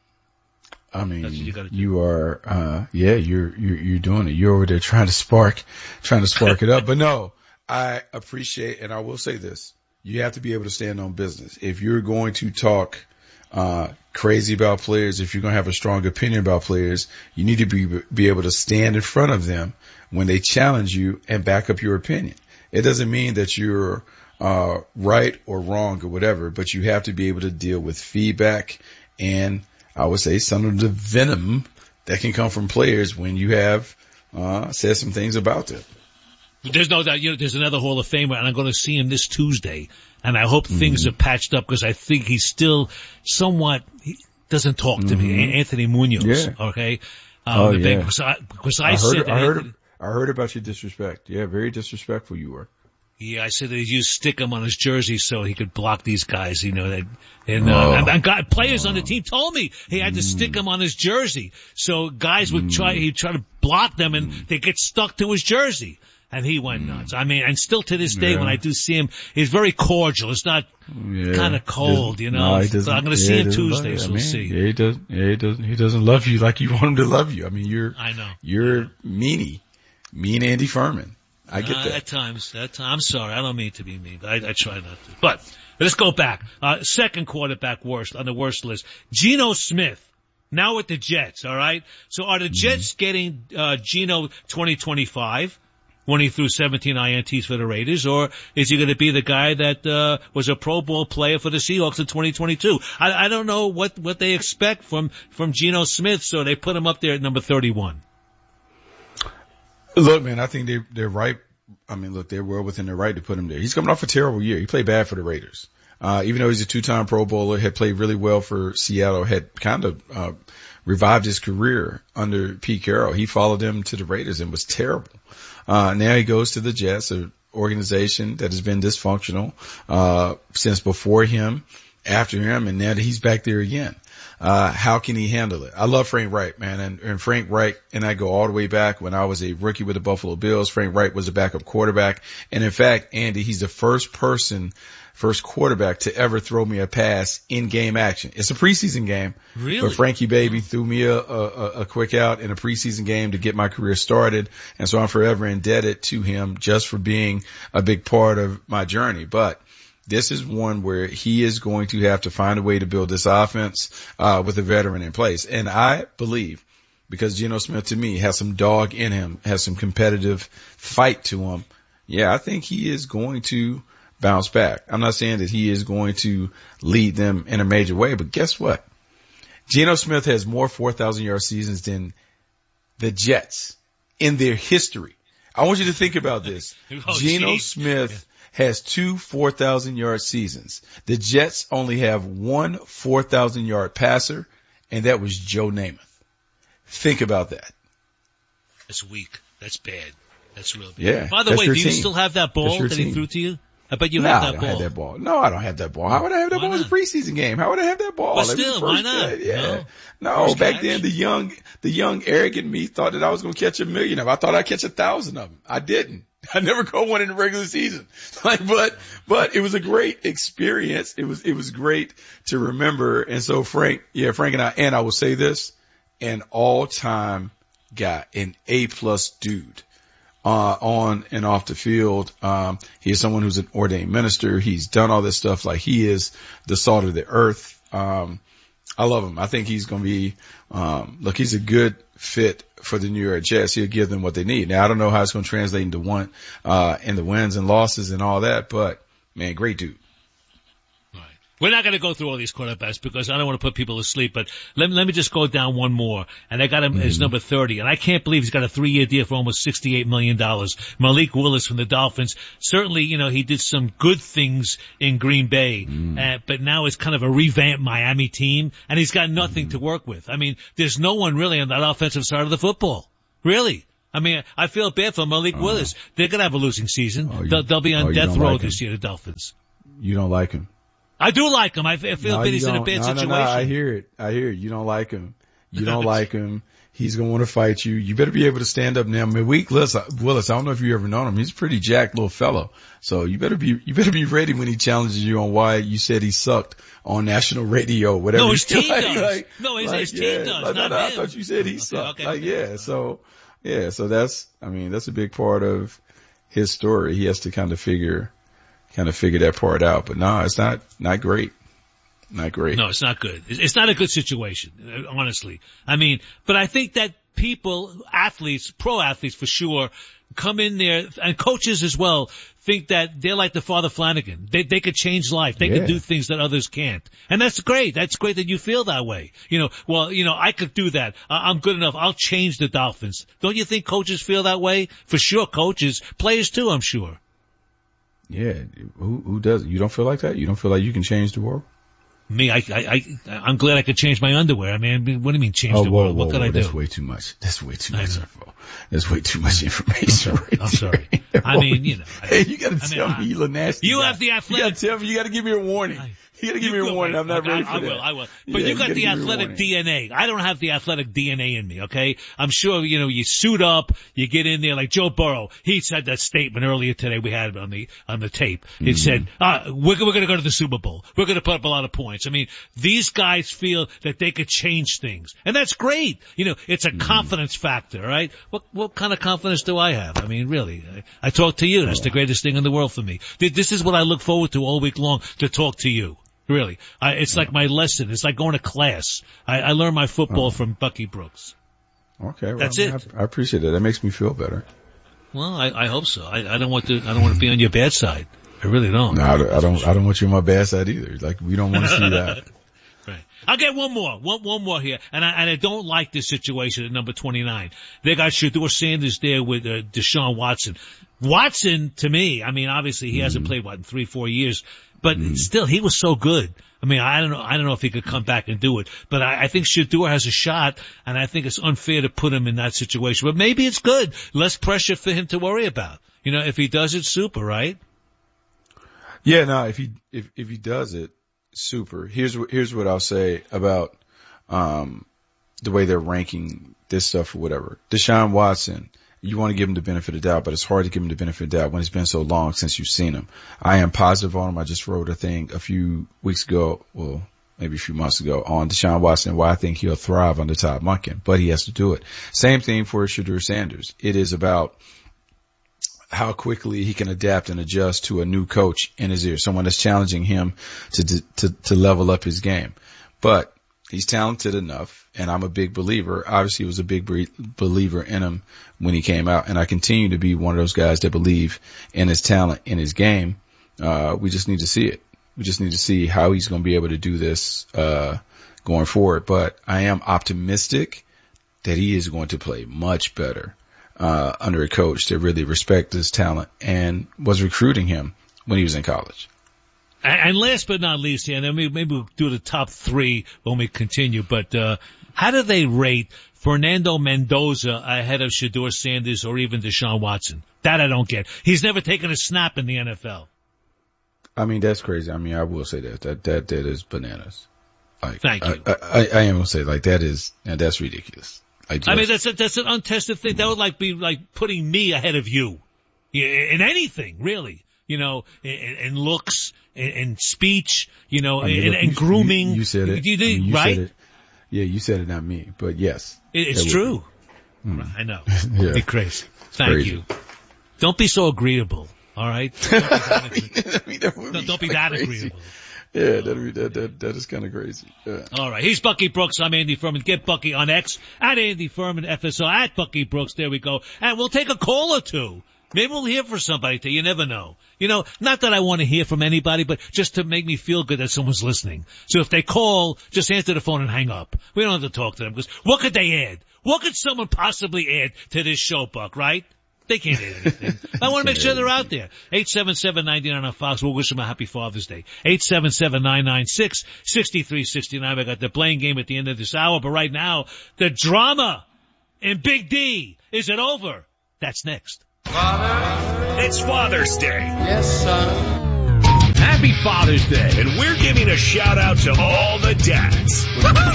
I mean, you, you are, uh, yeah, you're, you're, you're doing it. You're over there trying to spark, trying to spark it up. But no, I appreciate, and I will say this, you have to be able to stand on business. If you're going to talk, uh, crazy about players, if you're going to have a strong opinion about players, you need to be, be able to stand in front of them when they challenge you and back up your opinion. It doesn't mean that you're, uh, right or wrong or whatever, but you have to be able to deal with feedback and, I would say, some of the venom that can come from players when you have uh said some things about them. There's no doubt. You know, there's another Hall of Famer, and I'm going to see him this Tuesday. And I hope mm-hmm. things are patched up because I think he's still somewhat. He doesn't talk to mm-hmm. me. Anthony Munoz. Yeah. Okay. Um, oh the yeah. Because I, because I, I heard. said I heard. Anthony, I heard about your disrespect. Yeah, very disrespectful you were. Yeah, I said that he used stick him on his jersey so he could block these guys, you know, that, and, uh, oh. and, and got, players oh. on the team told me he had to mm. stick him on his jersey. So guys would mm. try, he'd try to block them and mm. they get stuck to his jersey. And he went mm. nuts. I mean, and still to this day yeah. when I do see him, he's very cordial. It's not yeah. kind of cold, you know. No, so I'm going to yeah, see him Tuesday, so I mean, we'll see. Yeah, he doesn't, yeah, he doesn't, he doesn't love you like you want him to love you. I mean, you're, I know. You're meanie, mean Andy Furman. I get uh, that. At times, at times, I'm sorry, I don't mean to be mean, but I, I try not to. But let's go back. Uh, second quarterback worst on the worst list, Geno Smith. Now with the Jets, all right. So are the Jets mm-hmm. getting uh, Geno twenty twenty-five when he threw seventeen I N Ts for the Raiders, or is he going to be the guy that uh, was a Pro Bowl player for the Seahawks in twenty twenty-two? I, I don't know what what they expect from from Geno Smith, so they put him up there at number thirty-one. Look, man, I think they, they're right. I mean, look, they're well within their right to put him there. He's coming off a terrible year. He played bad for the Raiders. Uh, even though he's a two-time Pro Bowler, had played really well for Seattle, had kind of, uh, revived his career under Pete Carroll. He followed him to the Raiders and was terrible. Uh, now he goes to the Jets, an organization that has been dysfunctional, uh, since before him, after him, and now that he's back there again. Uh, how can he handle it? I love Frank Reich, man. And, and Frank Reich and I go all the way back when I was a rookie with the Buffalo Bills. Frank Reich was a backup quarterback. And in fact, Andy, he's the first person, first quarterback to ever throw me a pass in game action. It's a preseason game. Really? But Frankie Baby threw me a, a, a quick out in a preseason game to get my career started. And so I'm forever indebted to him just for being a big part of my journey. But this is one where he is going to have to find a way to build this offense, uh, with a veteran in place. And I believe, because Geno Smith to me has some dog in him, has some competitive fight to him. Yeah, I think he is going to bounce back. I'm not saying that he is going to lead them in a major way, but guess what? Geno Smith has more four thousand yard seasons than the Jets in their history. I want you to think about this. oh, Geno Smith has two four thousand yard seasons. The Jets only have one four thousand yard passer, and that was Joe Namath. Think about that. That's weak. That's bad. That's real bad. Yeah. By the way, do you team. still have that ball that team. he threw to you? I bet you no, have I that don't ball. have that ball. No, I don't have that ball. How would I have that Why ball? It's a preseason game. How would I have that ball? But That was still, the why first not? day. Yeah. No. No, First back catch. then the young, the young arrogant me thought that I was going to catch a million of them. I thought I'd catch a thousand of them. I didn't. I never caught one in the regular season. Like, but, but it was a great experience. It was, it was great to remember. And so Frank, yeah, Frank and I, and I will say this, an all-time guy, an A-plus dude. Uh, on and off the field. Um, he is someone who's an ordained minister. He's done all this stuff. Like, he is the salt of the earth. Um, I love him. I think he's going to be, um, look, he's a good fit for the New York Jets. He'll give them what they need. Now, I don't know how it's going to translate into one, uh, in the wins and losses and all that, but man, great dude. We're not going to go through all these quarterbacks because I don't want to put people to sleep, but let me, let me just go down one more. And I got him as number thirty. And I can't believe he's got a three-year deal for almost sixty-eight million dollars. Malik Willis from the Dolphins. Certainly, you know, he did some good things in Green Bay, mm. uh, but now it's kind of a revamped Miami team, and he's got nothing mm. to work with. I mean, there's no one really on that offensive side of the football. Really. I mean, I feel bad for Malik uh, Willis. They're going to have a losing season. Oh, you, they'll, they'll be on oh, death row like this year, the Dolphins. You don't like him. I do like him. I feel no, that he's in a don't. bad no, situation. No, no, I hear it. I hear it. You don't like him. You don't like him. He's going to want to fight you. You better be able to stand up now. Malik Willis, Willis, I don't know if you ever known him. He's a pretty jacked little fellow. So you better be, you better be ready when he challenges you on why you said he sucked on national radio, whatever. No, his team like, does. Like, no, his, like, his team yeah, does. Like, not no, no, him. I thought you said he okay, sucked. okay, like, okay. yeah. So, yeah. So that's, I mean, that's a big part of his story. He has to kind of figure, kind of figure that part out. But no, it's not, not great. Not great. No, it's not good. It's not a good situation, honestly. I mean, but I think that people, athletes, pro athletes for sure, come in there, and coaches as well, think that they're like the Father Flanagan. They, they could change life. They yeah. could do things that others can't. And that's great. That's great that you feel that way. You know, well, you know, I could do that. I, I'm good enough. I'll change the Dolphins. Don't you think coaches feel that way? For sure, coaches. Players too, I'm sure. Yeah. Who, who does it? You don't feel like that? You don't feel like you can change the world? Me, I, I, I, I'm glad I could change my underwear. I mean, what do you mean change oh, the whoa, world? Whoa, what could whoa, I do? That's way too much. That's way too much info. That's way too much information. I'm sorry. I'm sorry. I mean, you know. Hey, you gotta I tell mean, me you look nasty. You guy. have the athletic. You gotta tell me, you gotta give me a warning. I, You gotta give you me a will, warning. I'm not I, ready for I that. will, I will. But yeah, you got you the athletic D N A. I don't have the athletic D N A in me, okay? I'm sure, you know, you suit up, you get in there like Joe Burrow. He said that statement earlier today. We had it on the, on the tape. He mm-hmm. said, uh, we're, we're gonna go to the Super Bowl. We're gonna put up a lot of points. I mean, these guys feel that they could change things. And that's great. You know, it's a mm-hmm. confidence factor, right? What, what kind of confidence do I have? I mean, really, I, I talk to you. That's the greatest thing in the world for me. This is what I look forward to all week long, to talk to you. Really. I, it's like my lesson. It's like going to class. I, I learned my football oh. from Bucky Brooks. Okay. Well, That's I, it. I appreciate it. That makes me feel better. Well, I, I hope so. I, I don't want to, I don't want to be on your bad side. I really don't. No, I don't, I don't, I don't want you on my bad side either. Like, we don't want to see that. Right. I'll get one more, one, one more here. And I, and I don't like this situation at number twenty-nine. They got Shedeur Sanders there with uh, Deshaun Watson. Watson, to me, I mean, obviously he mm-hmm. hasn't played, what, in three, four years. But mm. still, he was so good. I mean, I don't know, I don't know if he could come back and do it, but I, I think Shedeur has a shot, and I think it's unfair to put him in that situation. But maybe it's good. Less pressure for him to worry about. You know, if he does it, super, right? Yeah, no, if he, if, if he does it, super. Here's what, here's what I'll say about, um, the way they're ranking this stuff or whatever. Deshaun Watson. You want to give him the benefit of the doubt, but it's hard to give him the benefit of the doubt when it's been so long since you've seen him. I am positive on him. I just wrote a thing a few weeks ago, well, maybe a few months ago, on Deshaun Watson, why I think he'll thrive under Todd Monken, but he has to do it. Same thing for Shedeur Sanders. It is about how quickly he can adapt and adjust to a new coach in his ear, someone that's challenging him to to to level up his game. But he's talented enough, and I'm a big believer. Obviously, he was a big believer in him when he came out, and I continue to be one of those guys that believe in his talent, in his game. Uh, we just need to see it. We just need to see how he's going to be able to do this uh going forward. But I am optimistic that he is going to play much better uh under a coach that really respects his talent and was recruiting him when he was in college. And last but not least, yeah, maybe, maybe we'll do the top three when we continue, but, uh, how do they rate Fernando Mendoza ahead of Shedeur Sanders or even Deshaun Watson? That I don't get. He's never taken a snap in the N F L. I mean, that's crazy. I mean, I will say that. That, that, that is bananas. Like, Thank you. I, I, I am going to say, like, that is, and that's ridiculous. I, just, I mean, that's a, that's an untested thing. That would like be like putting me ahead of you in anything, really. You know, in, in looks, in, in speech, you know, I mean, in, look, in you, grooming. You, you said it. You, you, I mean, you right? Said it. Yeah, you said it, not me. But yes. It, it's true. Mm. I know. Yeah. Be crazy. Thank crazy. you. Don't be so agreeable. All right. Don't be that, agree- I mean, that would don't, be don't be kinda that crazy. agreeable. Yeah, that'd be, that, that, that is kind of crazy. Yeah. All right. He's Bucky Brooks. I'm Andy Furman. Get Bucky on X at Andy Furman F S O at Bucky Brooks. There we go. And we'll take a call or two. Maybe we'll hear from somebody today. You never know. You know, not that I want to hear from anybody, but just to make me feel good that someone's listening. So if they call, just answer the phone and hang up. We don't have to talk to them because what could they add? What could someone possibly add to this show, Buck, right? They can't add anything. I want to make sure they're out there. eight seven seven, nine nine on Fox. We'll wish them a happy Father's Day. eight seven seven, nine nine six, six three six nine. I got the playing game at the end of this hour, but right now, the drama in Big D. Is it over? That's next. Father. It's Father's Day. Yes, son. Happy Father's Day. And we're giving a shout out to all the dads.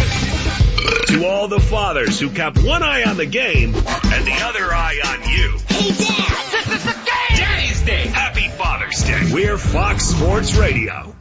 To all the fathers who kept one eye on the game and the other eye on you. Hey, Dad, this is the game. Daddy's Day. Happy Father's Day. We're Fox Sports Radio.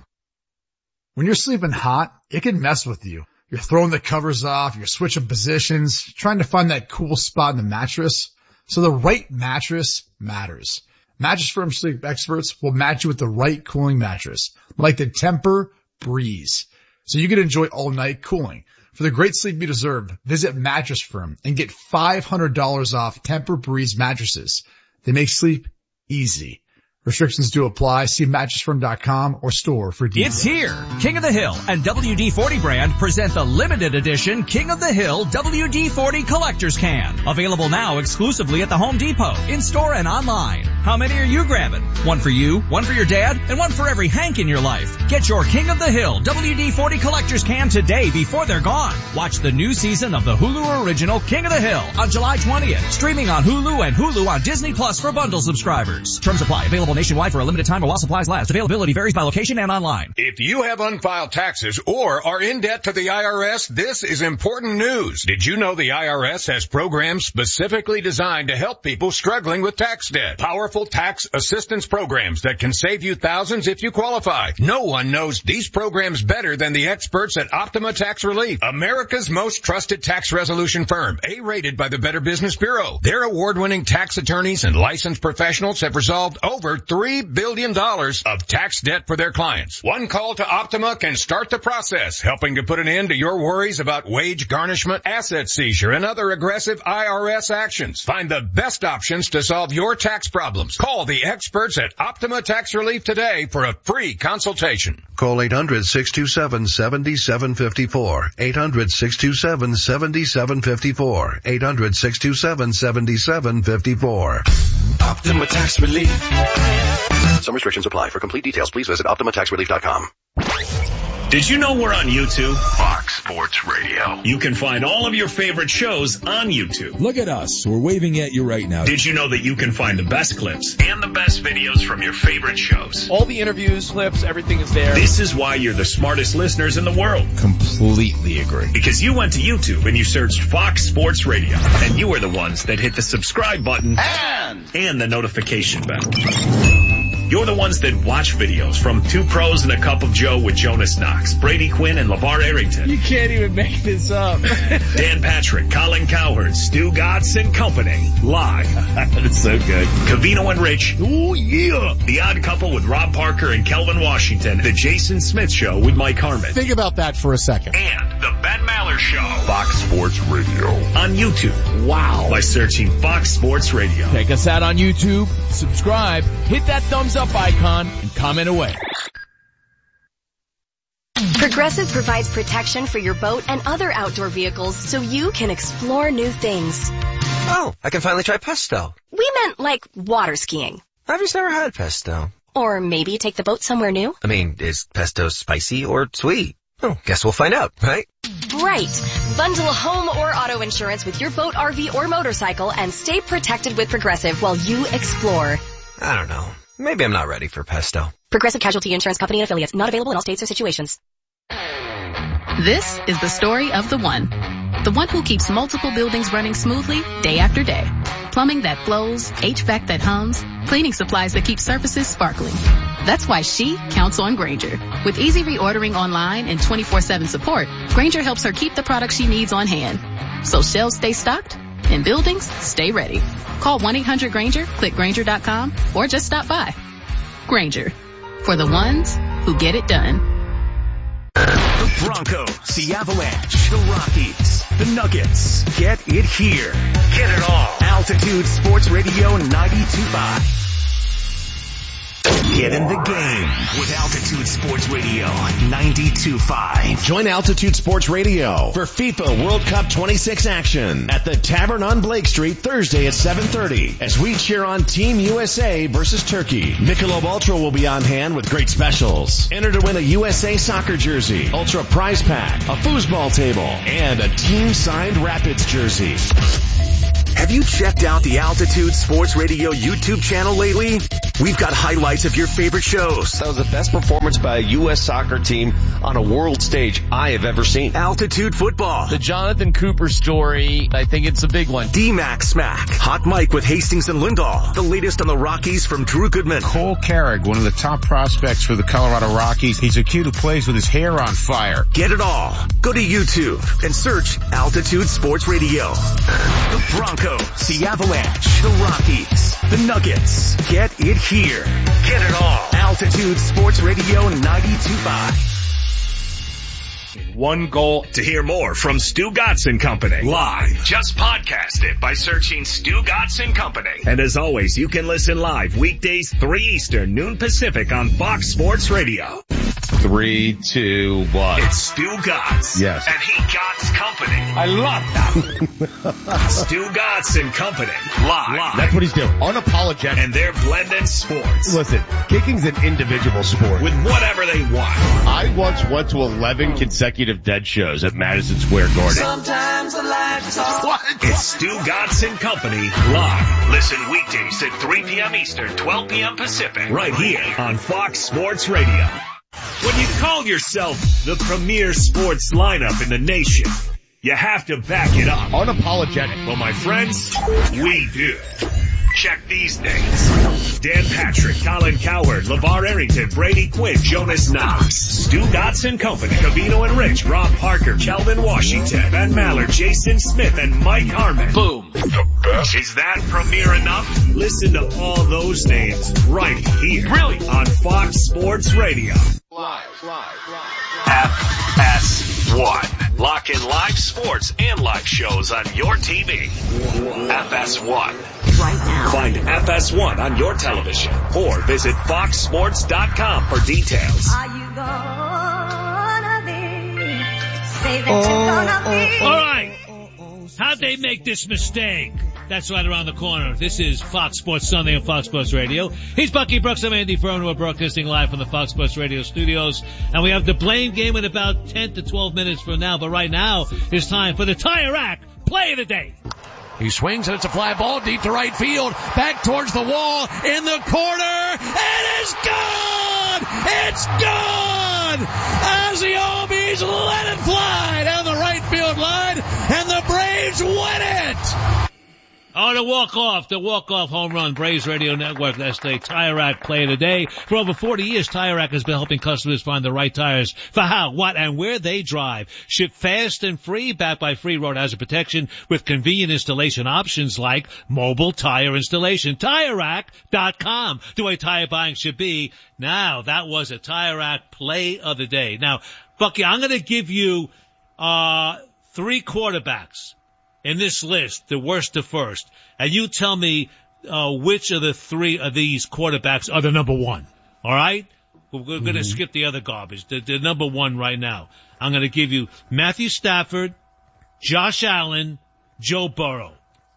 When you're sleeping hot, it can mess with you. You're throwing the covers off, you're switching positions, trying to find that cool spot in the mattress. So the right mattress matters. Mattress Firm sleep experts will match you with the right cooling mattress, like the Temper Breeze, so you can enjoy all night cooling. For the great sleep you deserve, visit Mattress Firm and get five hundred dollars off Temper Breeze mattresses. They make sleep easy. Restrictions do apply. See mattress firm dot com or store for details. It's here. King of the Hill and W D forty brand present the limited edition King of the Hill W D forty Collector's Can. Available now exclusively at the Home Depot, in-store and online. How many are you grabbing? One for you, one for your dad, and one for every Hank in your life. Get your King of the Hill W D forty Collector's Can today before they're gone. Watch the new season of the Hulu original King of the Hill on July twentieth. Streaming on Hulu and Hulu on Disney Plus for bundle subscribers. Terms apply. Available nationwide for a limited time or while supplies last. Availability varies by location and online. If you have unfiled taxes or are in debt to the I R S, this is important news. Did you know the I R S has programs specifically designed to help people struggling with tax debt? Powerful tax assistance programs that can save you thousands if you qualify. No one knows these programs better than the experts at Optima Tax Relief, America's most trusted tax resolution firm, A-rated by the Better Business Bureau. Their award-winning tax attorneys and licensed professionals have resolved over three billion dollars of tax debt for their clients. One call to Optima can start the process, helping to put an end to your worries about wage garnishment, asset seizure, and other aggressive I R S actions. Find the best options to solve your tax problems. Call the experts at Optima Tax Relief today for a free consultation. Call eight hundred, six two seven, seven seven five four. eight hundred, six two seven, seven seven five four. eight hundred, six two seven, seven seven five four. Optima Tax Relief. Some restrictions apply. For complete details, please visit optima tax relief dot com. Did you know we're on YouTube? Fox Sports Radio. You can find all of your favorite shows on YouTube. Look at us. We're waving at you right now. Did you know that you can find the best clips and the best videos from your favorite shows? All the interviews, clips, everything is there. This is why you're the smartest listeners in the world. Completely agree. Because you went to YouTube and you searched Fox Sports Radio. And you were the ones that hit the subscribe button and, and the notification bell. You're the ones that watch videos from Two Pros and a Cup of Joe with Jonas Knox, Brady Quinn, and LeVar Arrington. You can't even make this up. Dan Patrick, Colin Cowherd, Stu Gatz and Company. Live. That is so good. Covino and Rich. Oh, yeah. The Odd Couple with Rob Parker and Kelvin Washington. The Jason Smith Show with Mike Harmon. Think about that for a second. And the Ben Maller Show. Fox Sports Radio. On YouTube. Wow. By searching Fox Sports Radio. Check us out on YouTube. Subscribe. Hit that thumbs up icon and comment away. Progressive provides protection for your boat and other outdoor vehicles so you can explore new things. Oh, I can finally try pesto. We meant like water skiing. I've just never had pesto. Or maybe take the boat somewhere new. I mean, is pesto spicy or sweet? Oh, guess we'll find out, right? Right. Bundle home or auto insurance with your boat, R V, or motorcycle and stay protected with Progressive while you explore. I don't know. maybe I'm not ready for pesto. Progressive Casualty Insurance Company and affiliates. Not available in all states or situations. This is the story of the one. The one who keeps multiple buildings running smoothly day after day. Plumbing that flows, H V A C that hums, cleaning supplies that keep surfaces sparkling. That's why she counts on Grainger. With easy reordering online and twenty-four seven support, Grainger helps her keep the products she needs on hand. So shelves stay stocked and buildings stay ready. Call one eight hundred Grainger, click Grainger dot com, or just stop by. Grainger. For the ones who get it done. The Broncos, the Avalanche, the Rockies, the Nuggets. Get it here. Get it all. Altitude Sports Radio ninety-two point five. Get in the game with Altitude Sports Radio ninety-two point five. Join Altitude Sports Radio for FIFA World Cup twenty-six action at the Tavern on Blake Street Thursday at seven thirty as we cheer on Team U S A versus Turkey. Michelob Ultra will be on hand with great specials. Enter to win a U S A soccer jersey, Ultra prize pack, a foosball table, and a team-signed Rapids jersey. Have you checked out the Altitude Sports Radio YouTube channel lately? We've got highlights of your favorite shows. That was the best performance by a U S soccer team on a world stage I have ever seen. Altitude Football. The Jonathan Cooper story, I think it's a big one. D-Mac Smack. Hot Mike with Hastings and Lindahl. The latest on the Rockies from Drew Goodman. Cole Carrick, one of the top prospects for the Colorado Rockies. He's a kid who plays with his hair on fire. Get it all. Go to YouTube and search Altitude Sports Radio. The Broncos, the Avalanche, the Rockies, the Nuggets. Get it here. Get it all. Altitude Sports Radio ninety-two point five. One goal. To hear more from Stu Gotson Company live, just podcast it by searching Stu Gotson Company. And as always, you can listen live weekdays three Eastern, noon Pacific on Fox Sports Radio. Three, two, one. It's Stu Gotts. Yes. And he Gotts Company. I love that. Stu Gotts and Company. Live. Live. That's what he's doing. Unapologetic. And they're blending sports. Listen, kicking's an individual sport. With whatever they want. I once went to eleven consecutive Dead shows at Madison Square Garden. Sometimes I like to talk. What? It's Stu Gotts and Company. Live. Listen weekdays at three p.m. Eastern, twelve p.m. Pacific. Right here on Fox Sports Radio. When you call yourself the premier sports lineup in the nation, you have to back it up. Unapologetic. Well, my friends, we do. Check these names. Dan Patrick, Colin Cowherd, LeVar Arrington, Brady Quinn, Jonas Knox, Stu Gotts and Company, Cavino and Rich, Rob Parker, Calvin Washington, Ben Mallard, Jason Smith, and Mike Harmon. Boom. The best. Is that premier enough? Listen to all those names right here. Really? On Fox Sports Radio. Live, live, live. F S one. Lock in live sports and live shows on your T V. F S one. Right now. Find F S one on your television or visit fox sports dot com for details. Are you gonna be? Say that you're gonna be. All right. How'd they make this mistake? That's right around the corner. This is Fox Sports Sunday on Fox Sports Radio. He's Bucky Brooks. I'm Andy Furman. We're broadcasting live from the Fox Sports Radio studios. And we have the blame game in about ten to twelve minutes from now. But right now, it's time for the Tire Rack Play of the Day. He swings and it's a fly ball deep to right field. Back towards the wall in the corner. It is gone! It's gone! As the Obies let it fly down the right field line and the Braves win it! Oh, the walk-off, the walk-off home run. Braves Radio Network. That's the Tire Rack Play of the Day. For over forty years, Tire Rack has been helping customers find the right tires for how, what, and where they drive. Ship fast and free, backed by free road hazard protection with convenient installation options like mobile tire installation. Tire Rack dot com. The way tire buying should be. Now, that was a Tire Rack Play of the Day. Now, Bucky, I'm going to give you uh three quarterbacks in this list, the worst to first, and you tell me uh which of the three of these quarterbacks are the number one. All right? We're going to mm-hmm. skip the other garbage. The, the number one right now. I'm going to give you Matthew Stafford, Josh Allen, Joe Burrow.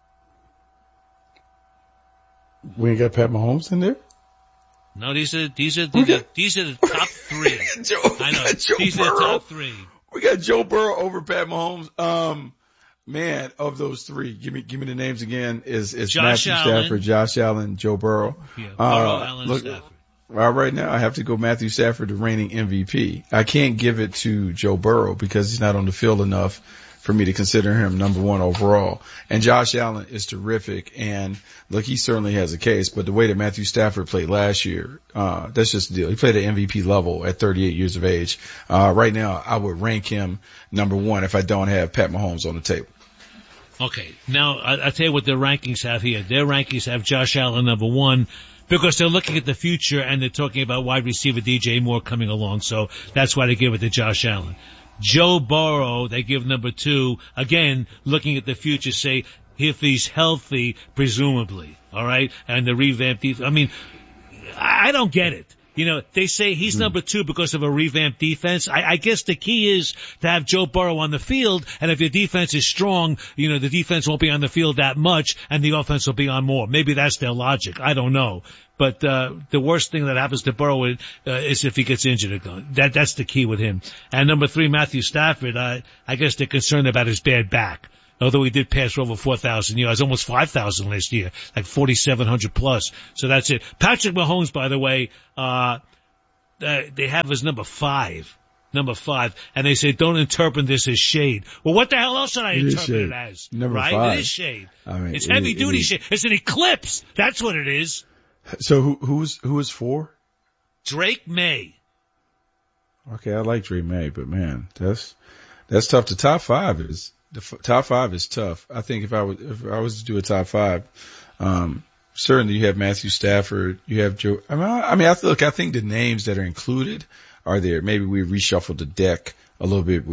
We ain't got Pat Mahomes in there? No, these are these are these, are, these are the top three. Joe, I know. Joe these Burrow. are the top three. We got Joe Burrow over Pat Mahomes. Um Man, of those three, give me give me the names again. Is is Josh Matthew Allen. Stafford, Josh Allen, Joe Burrow? Yeah, Burrow, uh, Allen, look, Stafford. Well, right now I have to go Matthew Stafford, the reigning M V P. I can't give it to Joe Burrow because he's not on the field enough for me to consider him number one overall. And Josh Allen is terrific. And look, he certainly has a case, but the way that Matthew Stafford played last year, uh, that's just the deal. He played at M V P level at thirty-eight years of age. Uh, right now I would rank him number one if I don't have Pat Mahomes on the table. Okay. Now I, I'll tell you what their rankings have here. Their rankings have Josh Allen number one, because they're looking at the future and they're talking about wide receiver D J Moore coming along. So that's why they give it to Josh Allen. Joe Burrow, they give number two, again, looking at the future, say, if he's healthy, presumably, all right, and the revamped defense. I mean, I don't get it. You know, they say he's number two because of a revamped defense. I, I guess the key is to have Joe Burrow on the field, and if your defense is strong, you know, the defense won't be on the field that much, and the offense will be on more. Maybe that's their logic. I don't know. But uh the worst thing that happens to Burrow uh, is if he gets injured again. That that's the key with him. And number three, Matthew Stafford. Uh, I guess they're concerned about his bad back. Although he did pass for over four thousand yards, almost five thousand last year, like forty-seven hundred plus. So that's it. Patrick Mahomes, by the way, uh, uh they have as number five. Number five, and they say don't interpret this as shade. Well, what the hell else should I It is interpret shade. it as? Number right? five. It is shade. I mean, it's it- heavy it duty is. shade. It's an eclipse. That's what it is. So who who's who is four? Drake May. Okay, I like Drake May, but man, that's that's tough. The top five is the f- top five is tough. I think if I was if I was to do a top five, um, certainly you have Matthew Stafford, you have Joe. I mean, I, I mean, I look, I think the names that are included are there. Maybe we reshuffled the deck a little bit